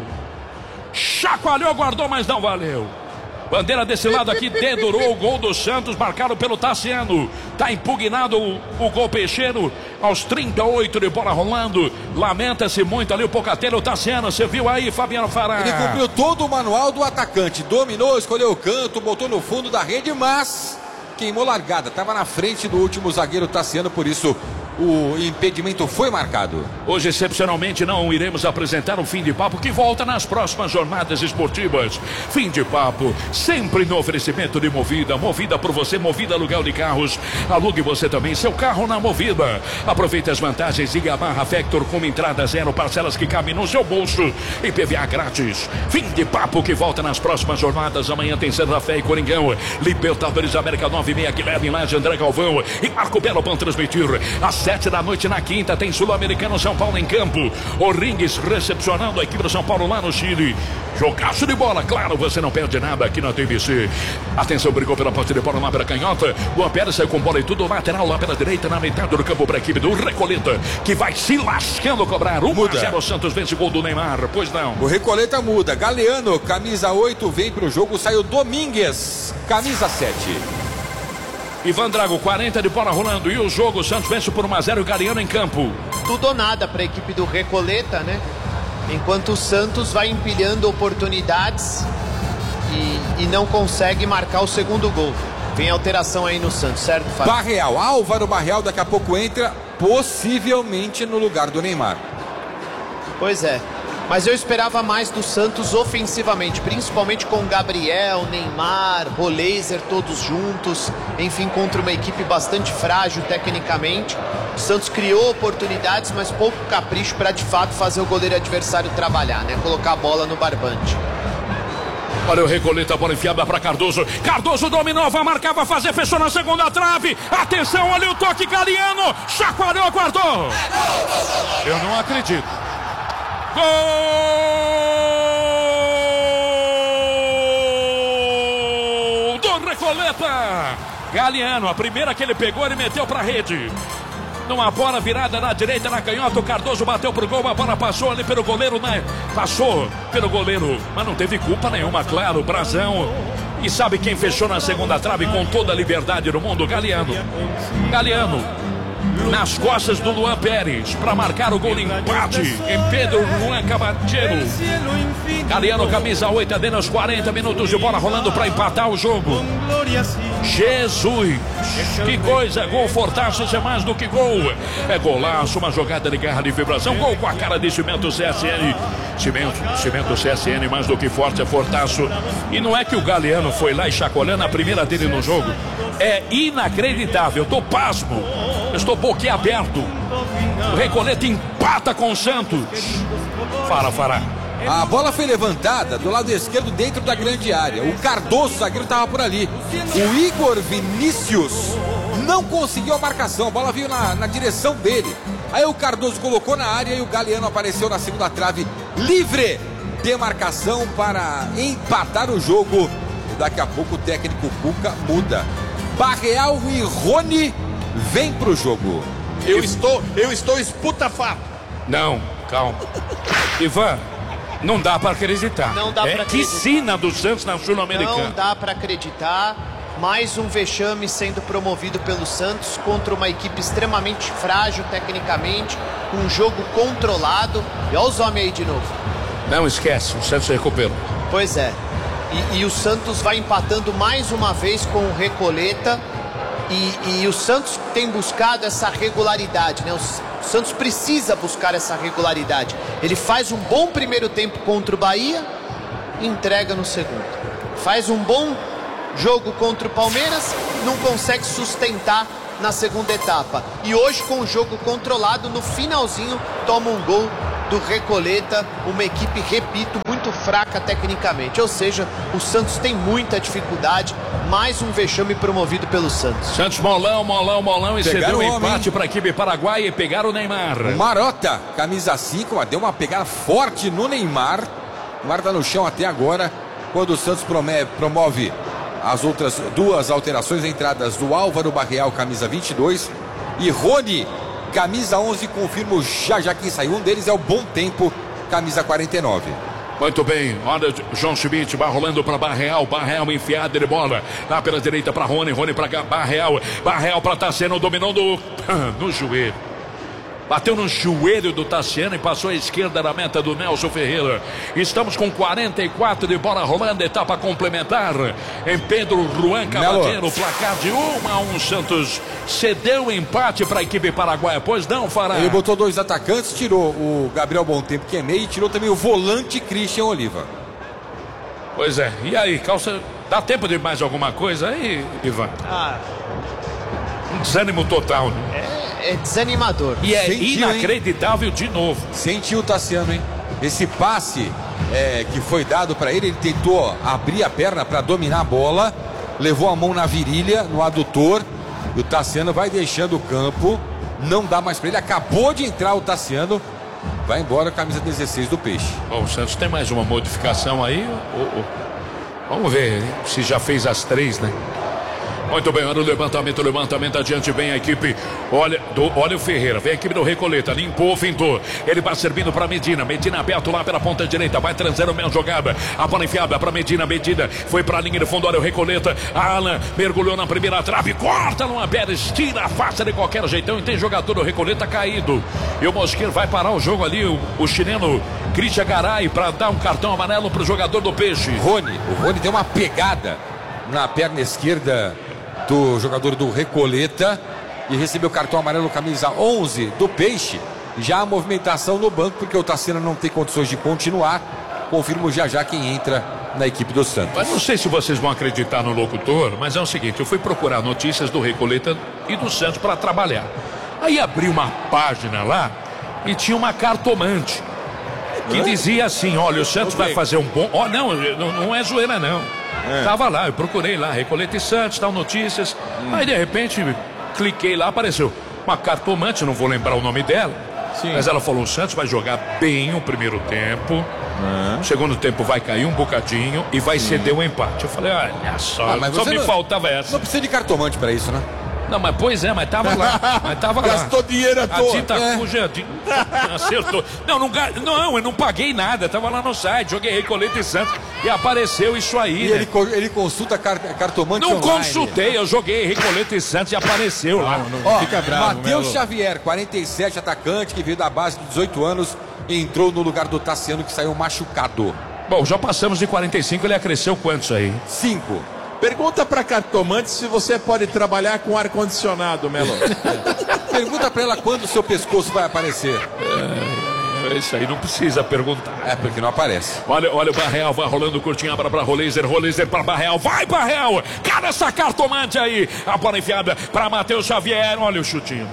Chacoalhou, guardou, mas não valeu. Bandeira desse lado aqui, dedurou o gol do Santos, marcado pelo Tassiano. Tá impugnado o, o gol peixeiro aos trinta e oito de bola rolando. Lamenta-se muito ali o Pocatello. O Tassiano, você viu aí, Fabiano Fará? Ele cumpriu todo o manual do atacante. Dominou, escolheu o canto, botou no fundo da rede, mas queimou largada. Tava na frente do último zagueiro Tassiano, por isso o impedimento foi marcado. Hoje, excepcionalmente, não iremos apresentar o Fim de Papo, que volta nas próximas jornadas esportivas. Fim de Papo, sempre no oferecimento de Movida. Movida por você, Movida aluguel de carros. Alugue você também seu carro na Movida. Aproveite as vantagens e Yamaha Vector com entrada zero, parcelas que cabem no seu bolso e P V A grátis. Fim de Papo que volta nas próximas jornadas. Amanhã tem Santa Fé e Coringão. Libertadores América nove e meia, Guilherme Laje, André Galvão e Marco Belo vão transmitir. Às sete da noite na quinta tem Sul-Americano São Paulo em campo. O Ringues recepcionando a equipe do São Paulo lá no Chile. Jogaço de bola, claro, você não perde nada aqui na T V C. Atenção, brigou pela parte de bola lá pela canhota. O Ampere saiu com bola e tudo, lateral lá pela direita, na metade do campo para a equipe do Recoleta, que vai se lascando cobrar. um a zero, Santos vence o gol do Neymar, pois não. O Recoleta muda. Galeano, camisa oito, vem pro jogo, saiu Domingues, camisa sete. Ivan Drago, quarenta de bola rolando. E o jogo, o Santos vence por um a zero, o Galeano em campo. Tudo ou nada para a equipe do Recoleta, né? Enquanto o Santos vai empilhando oportunidades e, e não consegue marcar o segundo gol. Vem alteração aí no Santos, certo, Fábio? Barreal, Álvaro Barreal daqui a pouco entra, possivelmente no lugar do Neymar. Pois é. Mas eu esperava mais do Santos ofensivamente, principalmente com Gabriel, Neymar, Roleiser, todos juntos. Enfim, contra uma equipe bastante frágil tecnicamente. O Santos criou oportunidades, mas pouco capricho para de fato fazer o goleiro adversário trabalhar, né? Colocar a bola no barbante. Olha o Recoleta, bola enfiada para Cardoso. Cardoso dominou, vai marcar, vai fazer, fechou na segunda trave. Atenção, olha o toque, Galeano. Chacoalhou, guardou. Eu não acredito. Gol do Recoleta. Galeano, a primeira que ele pegou, ele meteu para a rede. Numa bola virada na direita, na canhota, o Cardoso bateu pro gol, a bola passou ali pelo goleiro, né? Passou pelo goleiro, mas não teve culpa nenhuma, claro, Brazão. E sabe quem fechou na segunda trave com toda a liberdade do mundo? Galeano. Galeano. Nas costas do Luan Pérez para marcar o gol de empate em Pedro Juan Cabacheiro. Galeano, camisa oito, dentro aos quarenta minutos de bola rolando para empatar o jogo. Jesus, que coisa, gol fortaço, isso é mais do que gol. É golaço, uma jogada de garra de vibração, gol com a cara de Cimento C S N. Cimento, Cimento C S N, mais do que forte, é fortaço. E não é que o Galeano foi lá e chacoalhando a primeira dele no jogo. É inacreditável, eu tô pasmo. Eu estou boquiaberto. O Recoleta empata com o Santos. Fara, Fará. A bola foi levantada do lado esquerdo dentro da grande área. O Cardoso, zagueiro, estava por ali. O Igor Vinícius não conseguiu a marcação. A bola veio na, na direção dele. Aí o Cardoso colocou na área e o Galeano apareceu na segunda trave livre manter marcação para empatar o jogo. E daqui a pouco o técnico Cuca muda. Barreal e Rony vem pro jogo. Eu estou, eu estou esputafato. Não, calma. Ivan, não dá pra acreditar. Não dá é pra que acreditar. sina do Santos na Sul-Americana. Não dá pra acreditar. Mais um vexame sendo promovido pelo Santos contra uma equipe extremamente frágil tecnicamente, um jogo controlado. E olha os homens aí de novo. Não esquece, o Santos recuperou. Pois é. E, e o Santos vai empatando mais uma vez com o Recoleta. E, e o Santos tem buscado essa regularidade, né? O, o Santos precisa buscar essa regularidade. Ele faz um bom primeiro tempo contra o Bahia, entrega no segundo. Faz um bom jogo contra o Palmeiras, não consegue sustentar na segunda etapa. E hoje, com o jogo controlado, no finalzinho, toma um gol do Recoleta, uma equipe, repito, muito fraca tecnicamente. Ou seja, o Santos tem muita dificuldade. Mais um vexame promovido pelo Santos. Santos molão, molão, molão e Pegaram cedeu o o homem, empate para a equipe paraguaia e pegaram o Neymar. O Marota, camisa cinco, deu uma pegada forte no Neymar. O Neymar tá no chão até agora, quando o Santos promove, promove as outras duas alterações, entradas do Álvaro Barreal, camisa vinte e dois, e Rony, camisa onze, confirmo já já quem saiu. Um deles é o Bom Tempo, camisa quarenta e nove. Muito bem, olha, João Schmidt vai rolando para Barreal, Barreal enfiada de bola, lá pela direita para Rony, Rony para Barreal, Barreal para Tassiano, dominou no, no joelho. Bateu no joelho do Tassiano e passou à esquerda na meta do Nelson Ferreira. Estamos com quarenta e quatro de bola rolando, etapa complementar. Em Pedro Juan Cavadeiro, placar de um a um. Santos cedeu o empate para a equipe paraguaia. Pois não, Fará? Ele botou dois atacantes, tirou o Gabriel Bom Tempo, que é meio, e tirou também o volante Christian Oliva. Pois é, e aí, calça, dá tempo de mais alguma coisa aí, Ivan? Ah, Um desânimo total, né? é, é desanimador. E é Sentiu, inacreditável de novo. Sentiu o Tassiano, hein? Esse passe é, que foi dado para ele, ele tentou abrir a perna para dominar a bola, levou a mão na virilha, no adutor, e o Tassiano vai deixando o campo, não dá mais para ele, acabou de entrar o Tassiano, vai embora, camisa dezesseis do Peixe. Bom, o Santos tem mais uma modificação aí. Oh, oh. Vamos ver hein? Se já fez as três, né? Muito bem, olha o levantamento, levantamento adiante, vem a equipe, olha, do, olha o Ferreira, vem a equipe do Recoleta, limpou, fintou, ele vai servindo para Medina, Medina aberto lá pela ponta direita, vai transando a jogada, a bola enfiada para Medina, Medina, foi para a linha de fundo, olha o Recoleta, Alan mergulhou na primeira trave, corta numa Pérez, tira, afasta de qualquer jeitão e tem jogador do Recoleta caído, e o Mosqueiro vai parar o jogo ali, o, o chileno Christian Garay, para dar um cartão amarelo para o jogador do Peixe. Rony, o Rony deu uma pegada na perna esquerda do jogador do Recoleta e recebeu cartão amarelo, camisa onze do Peixe. Já a movimentação no banco, porque o Tassiano não tem condições de continuar. Confirmo já já quem entra na equipe do Santos. Mas não sei se vocês vão acreditar no locutor, mas é o seguinte, eu fui procurar notícias do Recoleta e do Santos para trabalhar. Aí abri uma página lá e tinha uma cartomante que dizia assim, olha, o Santos vai fazer um bom... Ó, oh, não, não, não é zoeira não. É. Tava lá, eu procurei lá, Recoleta e Santos, tal, notícias. Hum. Aí de repente, cliquei lá, apareceu uma cartomante, não vou lembrar o nome dela. Sim. Mas ela falou: o Santos vai jogar bem o primeiro tempo. Hum. O segundo tempo vai cair um bocadinho e vai Sim. ceder o um empate. Eu falei: olha só, ah, só me não, faltava essa. Não precisa de cartomante pra isso, né? Não, mas pois é, mas tava lá. Mas tava lá. Gastou dinheiro à toa. A Dita é. Cuja acertou. Não, não, não, eu não paguei nada. Tava lá no site, joguei Recoleta e Santos e apareceu isso aí. E né? ele, ele consulta cartomante Não online. consultei, eu joguei Recoleta e Santos e apareceu não, lá. Não, não, Ó, fica bravo, Matheus Xavier, quarenta e sete, atacante, que veio da base de dezoito anos, entrou no lugar do Tassiano, que saiu machucado. Bom, já passamos de quarenta e cinco, ele acresceu quantos aí? Cinco. Pergunta pra cartomante se você pode trabalhar com ar-condicionado, Melo. Pergunta pra ela quando o seu pescoço vai aparecer. É, isso aí não precisa perguntar. É, porque não aparece. Olha, olha o Barreal, vai rolando curtinho, abra pra Roleiser, Roleiser pra Barreal, vai Barreal! Cara, essa cartomante aí! A bola enfiada pra Matheus Xavier, olha o chutinho.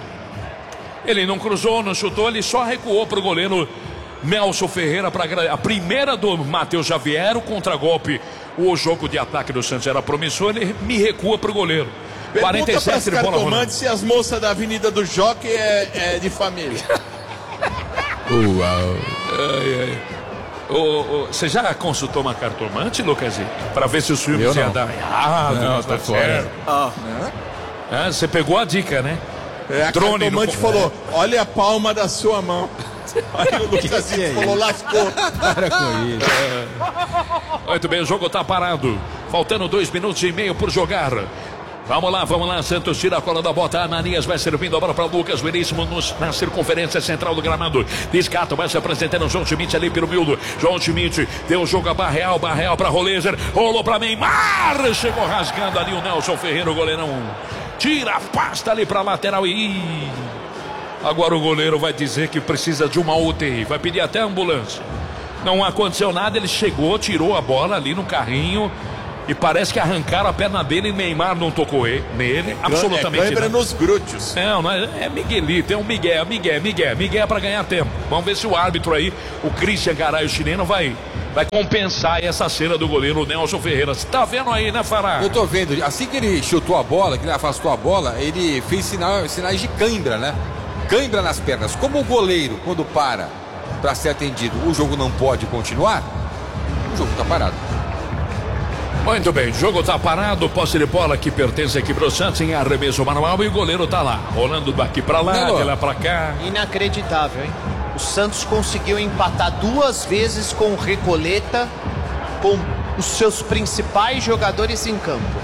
Ele não cruzou, não chutou, ele só recuou pro goleiro Nelson Ferreira para a primeira do Matheus Xavier, o contragolpe. O jogo de ataque do Santos era promissor, ele me recua pro goleiro. Pergunta quarenta e sete de bola rolando. Se as moças da Avenida do Jockey é, é de família. Uau. Ai, ai. Você já consultou uma cartomante, Lucas? Para ver se os filmes Eu não. iam dar errado, Não, não, tá tá fora. certo. Ah. Ah, você pegou a dica, né? É, a Drone cartomante no- falou, olha a palma da sua mão. Aí o Lucas que é falou, isso? lascou. Para com isso. Muito bem, o jogo tá parado. Faltando dois minutos e meio por jogar. Vamos lá, vamos lá. Santos tira a cola da bota. Ananias vai servindo a bola para Lucas Veríssimo nos, na circunferência central do gramado. Descarta, vai se apresentando o João Schmidt ali pelo miúdo. João Schmidt deu o jogo a Barreal. Barreal para Rolezer. Rolou para Neymar. Chegou rasgando ali o Nelson Ferreira, o goleirão. Tira a pasta ali para lateral e. Agora o goleiro vai dizer que precisa de uma U T I. Vai pedir até ambulância. Não aconteceu nada, ele chegou, tirou a bola ali no carrinho. E parece que arrancaram a perna dele e Neymar não tocou ele, nele. Absolutamente É câimbra nada. nos glúteos. Não, não é, é Miguelito, é um Miguel, Miguel, Miguel, Miguel para ganhar tempo. Vamos ver se o árbitro aí, o Christian Garay, o chileno, vai, vai compensar essa cena do goleiro Nelson Ferreira. Você tá vendo aí, né, Fará? Eu tô vendo, assim que ele chutou a bola, que ele afastou a bola, ele fez sinal, sinais de cãibra, né? Cãibra nas pernas. Como o goleiro, quando para para ser atendido, o jogo não pode continuar, o jogo tá parado. Muito bem, o jogo tá parado, posse de bola que pertence aqui pro Santos em arremesso manual e o goleiro tá lá, rolando daqui pra lá, Não, de lá pra cá. Inacreditável, hein? O Santos conseguiu empatar duas vezes com o Recoleta, com os seus principais jogadores em campo.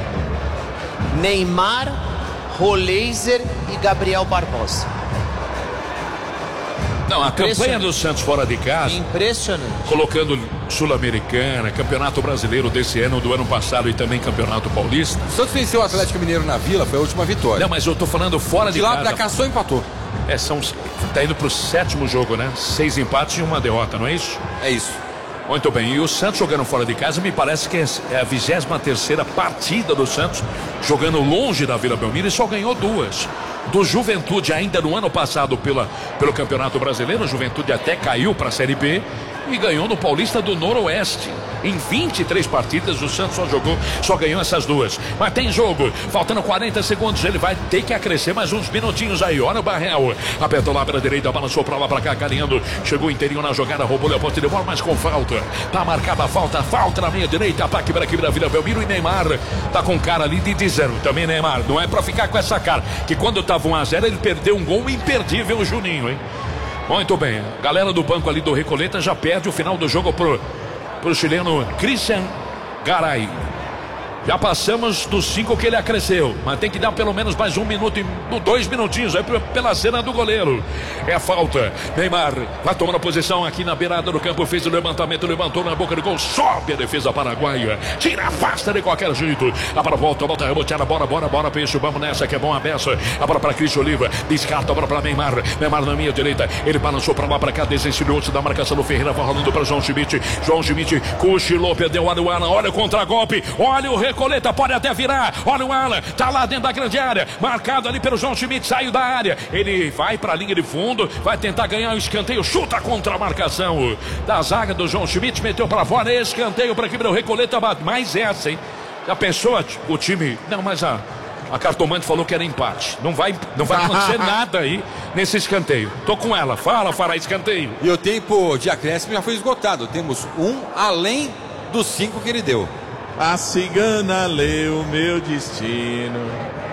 Neymar, Roleiser e Gabriel Barbosa. Não, a campanha Impressionante. do Santos fora de casa, Impressionante. colocando Sul-Americana, Campeonato Brasileiro desse ano, do ano passado e também Campeonato Paulista. O Santos venceu o Atlético Mineiro na Vila, foi a última vitória. Não, mas eu tô falando fora de, De lá casa. pra cá só empatou. É, são, tá indo pro sétimo jogo, né? Seis empates e uma derrota, não é isso? É isso. Muito bem, e o Santos jogando fora de casa, me parece que é a vigésima terceira partida do Santos, jogando longe da Vila Belmiro e só ganhou duas. Do Juventude ainda no ano passado pela, pelo Campeonato Brasileiro, o Juventude até caiu para a Série B e ganhou no Paulista do Noroeste. Em vinte e três partidas o Santos só jogou, só ganhou essas duas. Mas tem jogo, faltando quarenta segundos, ele vai ter que acrescer mais uns minutinhos aí. Olha o Barreal, apertou lá pela direita, balançou pra lá, pra cá, carinhando, chegou inteirinho na jogada, roubou a posse de bola, mas com falta. Tá marcada a falta, falta na meia direita, ataque para aqui da Vila Belmiro e Neymar tá com cara ali de zero. Também Neymar, não é pra ficar com essa cara, que quando tava um a zero ele perdeu um gol imperdível, o Juninho, hein? Muito bem, a galera do banco ali do Recoleta já perde o final do jogo pro, pro chileno Christian Garay. Já passamos dos cinco que ele acresceu, mas tem que dar pelo menos mais um minuto e dois minutinhos aí pela cena do goleiro. É a falta. Neymar vai tomando a posição aqui na beirada do campo, fez o levantamento, levantou na boca do gol, sobe a defesa paraguaia, tira a pasta de qualquer jeito. A bola volta, volta a rebotear, bora, bora, bora, peixe, vamos nessa que é bom a beça. A bola para Cristian Oliva, descarta a bola para Neymar, Neymar na minha direita, ele balançou para lá, para cá, desencilhou-se da marcação do Ferreira, vai rolando para João Schmidt, João Schmidt, cochilou, perdeu, olha o Alan, olha o contra-golpe, olha o Recoleta, pode até virar, olha o Alan, tá lá dentro da grande área, marcado ali pelo João Schmidt, saiu da área, ele vai pra linha de fundo, vai tentar ganhar o escanteio, chuta contra a marcação da zaga do João Schmidt, meteu pra fora, escanteio pra quebrar o Recoleta, mais essa, hein? Já pensou o time? Não, mas a, a cartomante falou que era empate, não vai, não vai acontecer nada aí nesse escanteio, tô com ela, fala, fará escanteio. E o tempo de acréscimo já foi esgotado, temos um além dos cinco que ele deu. A cigana leu meu destino.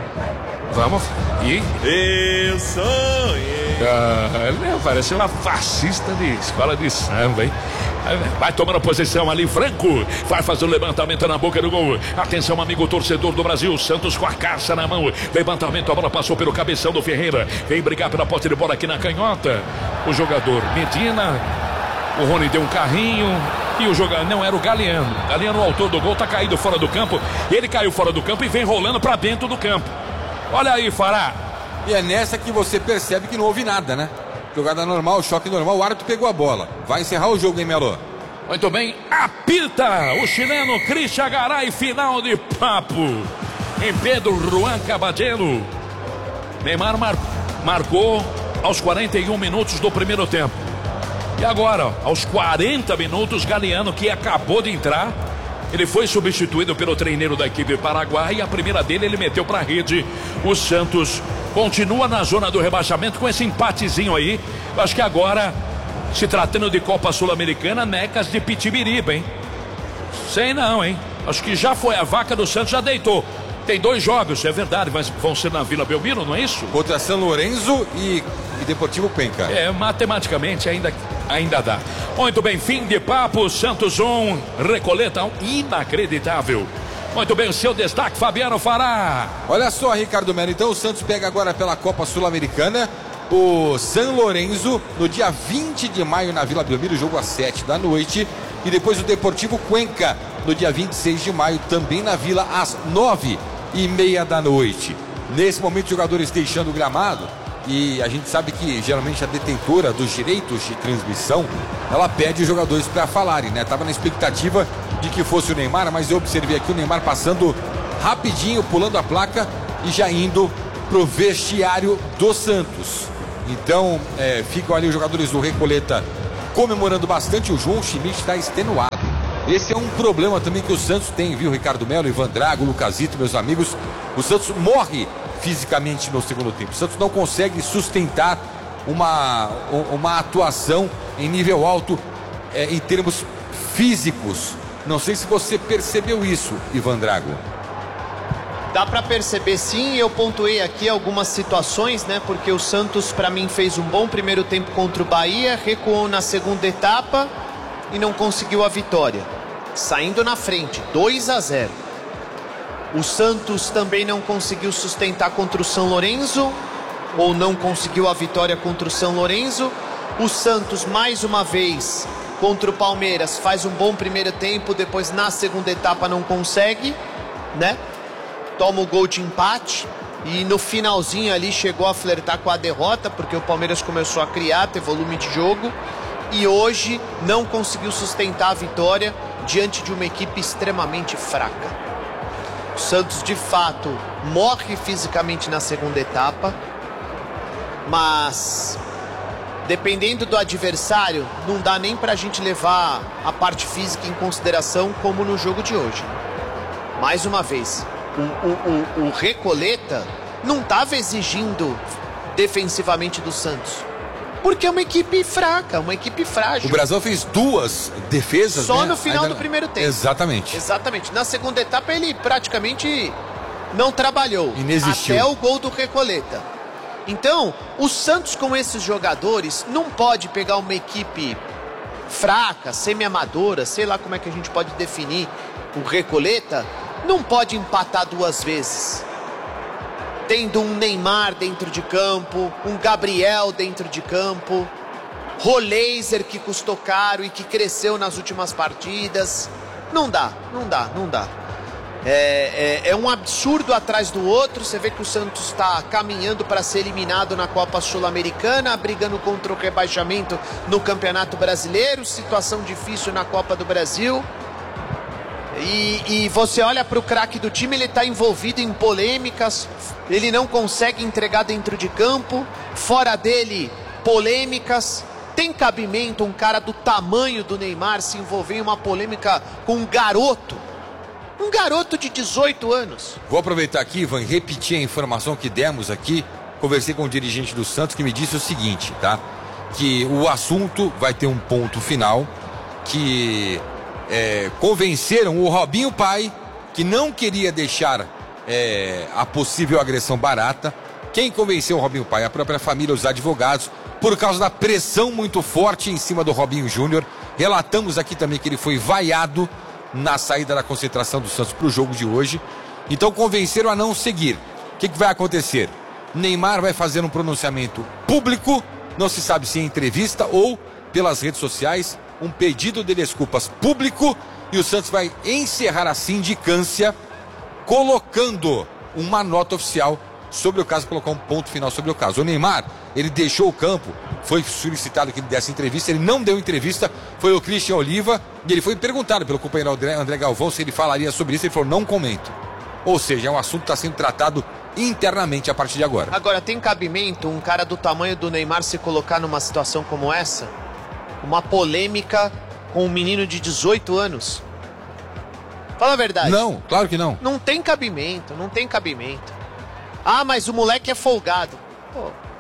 Vamos. E? Eu sonhei. Ah, ele parece uma fascista de escola de samba, hein? Vai tomando posição ali, Franco. Vai fazer o levantamento na boca do gol. Atenção, amigo torcedor do Brasil. Santos com a caça na mão. Levantamento, a bola passou pelo cabeção do Ferreira. Vem brigar pela posse de bola aqui na canhota. O jogador Medina. O Rony deu um carrinho. E o jogador não era o Galeano. Galeano, o autor do gol, tá caído fora do campo. Ele caiu fora do campo e vem rolando pra dentro do campo. Olha aí, Fará. E é nessa que você percebe que não houve nada, né? Jogada normal, choque normal, o árbitro pegou a bola. Vai encerrar o jogo, hein, Melo? Muito bem, apita o chileno Christian Garay, final de papo em Pedro Juan Caballero. Neymar mar marcou aos quarenta e um minutos do primeiro tempo. E agora, aos quarenta minutos, Galeano, que acabou de entrar, ele foi substituído pelo treineiro da equipe paraguaia e a primeira dele ele meteu para a rede. O Santos continua na zona do rebaixamento com esse empatezinho aí. Eu acho que agora Se tratando de Copa Sul-Americana, necas de Pitibiriba, hein? Sei não, hein? Acho que já foi, a vaca do Santos já deitou. Tem dois jogos, é verdade, mas vão ser na Vila Belmiro, não é isso? Contra São Lourenço e, e Deportivo Cuenca. É, matematicamente ainda, ainda dá. Muito bem, fim de papo, Santos um, Recoleta um, inacreditável. Muito bem, o seu destaque, Fabiano Fará. Olha só, Ricardo Melo, então o Santos pega agora pela Copa Sul-Americana o São Lourenço no dia vinte de maio na Vila Belmiro, jogo às sete da noite. E depois o Deportivo Cuenca no dia vinte e seis de maio, também na Vila, às nove e meia da noite. Nesse momento, os jogadores deixando o gramado, e a gente sabe que geralmente a detentora dos direitos de transmissão, ela pede os jogadores para falarem, né? Tava na expectativa de que fosse o Neymar, mas eu observei aqui o Neymar passando rapidinho, pulando a placa e já indo pro vestiário do Santos. Então, é, ficam ali os jogadores do Recoleta comemorando bastante. O João Schmidt está extenuado. Esse é um problema também que o Santos tem, viu, Ricardo Melo, Ivan Drago, Lucasito, meus amigos. O Santos morre fisicamente no segundo tempo. O Santos não consegue sustentar uma, uma atuação em nível alto é, em termos físicos. Não sei se você percebeu isso, Ivan Drago. Dá para perceber sim, eu pontuei aqui algumas situações, né? Porque o Santos, para mim, fez um bom primeiro tempo contra o Bahia, recuou na segunda etapa e não conseguiu a vitória, saindo na frente, dois a zero. O Santos também não conseguiu sustentar contra o São Lourenço, ou não conseguiu a vitória contra o São Lourenço. O Santos, mais uma vez, contra o Palmeiras, faz um bom primeiro tempo, depois na segunda etapa não consegue, né? Toma o gol de empate e no finalzinho ali chegou a flertar com a derrota, porque o Palmeiras começou a criar, ter volume de jogo, e hoje não conseguiu sustentar a vitória diante de uma equipe extremamente fraca. O Santos, de fato, morre fisicamente na segunda etapa, mas dependendo do adversário, não dá nem pra gente levar a parte física em consideração como no jogo de hoje. Mais uma vez, o, o, o, o Recoleta não estava exigindo defensivamente do Santos, porque é uma equipe fraca, uma equipe frágil. O Brasil fez duas defesas, só né? no final Ainda... do primeiro tempo. Exatamente. Exatamente. Na segunda etapa ele praticamente não trabalhou. Inexistiu. Até o gol do Recoleta. Então, o Santos com esses jogadores não pode pegar uma equipe fraca, semi-amadora, sei lá como é que a gente pode definir o Recoleta, não pode empatar duas vezes. Tendo um Neymar dentro de campo, um Gabriel dentro de campo, Roleiser que custou caro e que cresceu nas últimas partidas. Não dá, não dá, não dá. É, é, é um absurdo atrás do outro. Você vê que o Santos está caminhando para ser eliminado na Copa Sul-Americana, brigando contra o rebaixamento no Campeonato Brasileiro, situação difícil na Copa do Brasil. E, e você olha para o craque do time, ele está envolvido em polêmicas, ele não consegue entregar dentro de campo, fora dele, polêmicas. Tem cabimento um cara do tamanho do Neymar se envolver em uma polêmica com um garoto? Um garoto de dezoito anos. Vou aproveitar aqui, Ivan, repetir a informação que demos aqui. Conversei com o dirigente do Santos que me disse o seguinte, tá? Que o assunto vai ter um ponto final, que é, convenceram o Robinho pai, que não queria deixar é, a possível agressão barata. Quem convenceu o Robinho pai? A própria família, os advogados, por causa da pressão muito forte em cima do Robinho Júnior. Relatamos aqui também que ele foi vaiado na saída da concentração do Santos para o jogo de hoje. Então convenceram a não seguir. O que, que vai acontecer? Neymar vai fazer um pronunciamento público, não se sabe se em entrevista ou pelas redes sociais, um pedido de desculpas público, e o Santos vai encerrar a sindicância colocando uma nota oficial sobre o caso, colocar um ponto final sobre o caso. O Neymar, ele deixou o campo, foi solicitado que ele desse entrevista, ele não deu entrevista, foi o Christian Oliva, e ele foi perguntado pelo companheiro André, André Galvão se ele falaria sobre isso, ele falou, não comento. Ou seja, é um assunto que está sendo tratado internamente a partir de agora. Agora, tem cabimento um cara do tamanho do Neymar se colocar numa situação como essa? Uma polêmica com um menino de dezoito anos? Fala a verdade. Não, claro que não. Não tem cabimento, não tem cabimento. Ah, mas o moleque é folgado. Pô,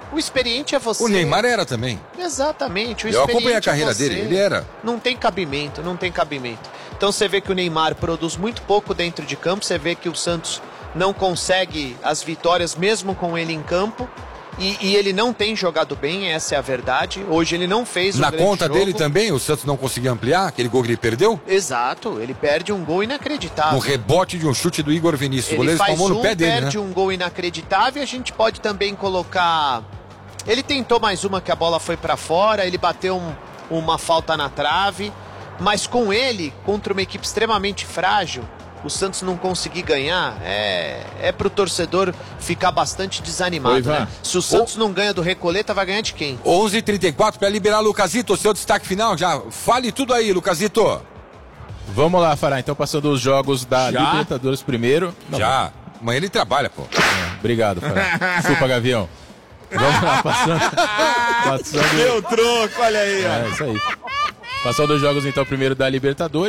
O experiente é você. O Neymar era também. Exatamente. O Eu acompanhei a experiente carreira é você. dele, ele era. Não tem cabimento, não tem cabimento. Então você vê que o Neymar produz muito pouco dentro de campo, você vê que o Santos não consegue as vitórias mesmo com ele em campo. E, e ele não tem jogado bem, essa é a verdade. Hoje ele não fez um Na grande conta jogo. dele também, o Santos não conseguiu ampliar, aquele gol que ele perdeu? Exato, ele perde um gol inacreditável. Um rebote de um chute do Igor Vinícius. O Ele goleiro faz tomou um, no pé dele, né? perde um gol inacreditável. E a gente pode também colocar... Ele tentou mais uma que a bola foi pra fora, ele bateu um, uma falta na trave. Mas com ele, contra uma equipe extremamente frágil, o Santos não conseguir ganhar, é, é pro torcedor ficar bastante desanimado, Oi, né? Se o Santos não ganha do Recoleta, vai ganhar de quem? onze e trinta e quatro para liberar Lucasito, seu destaque final. Já fale tudo aí, Lucasito. Vamos lá, Fará. Então, passando os jogos da Já? Libertadores primeiro. Não, Já. Amanhã ele trabalha, pô. Obrigado, Fará. Desculpa, Gavião. Vamos lá, passando. passando... Deu troco, olha aí, ó. É, isso aí. Passando os jogos, então, primeiro da Libertadores.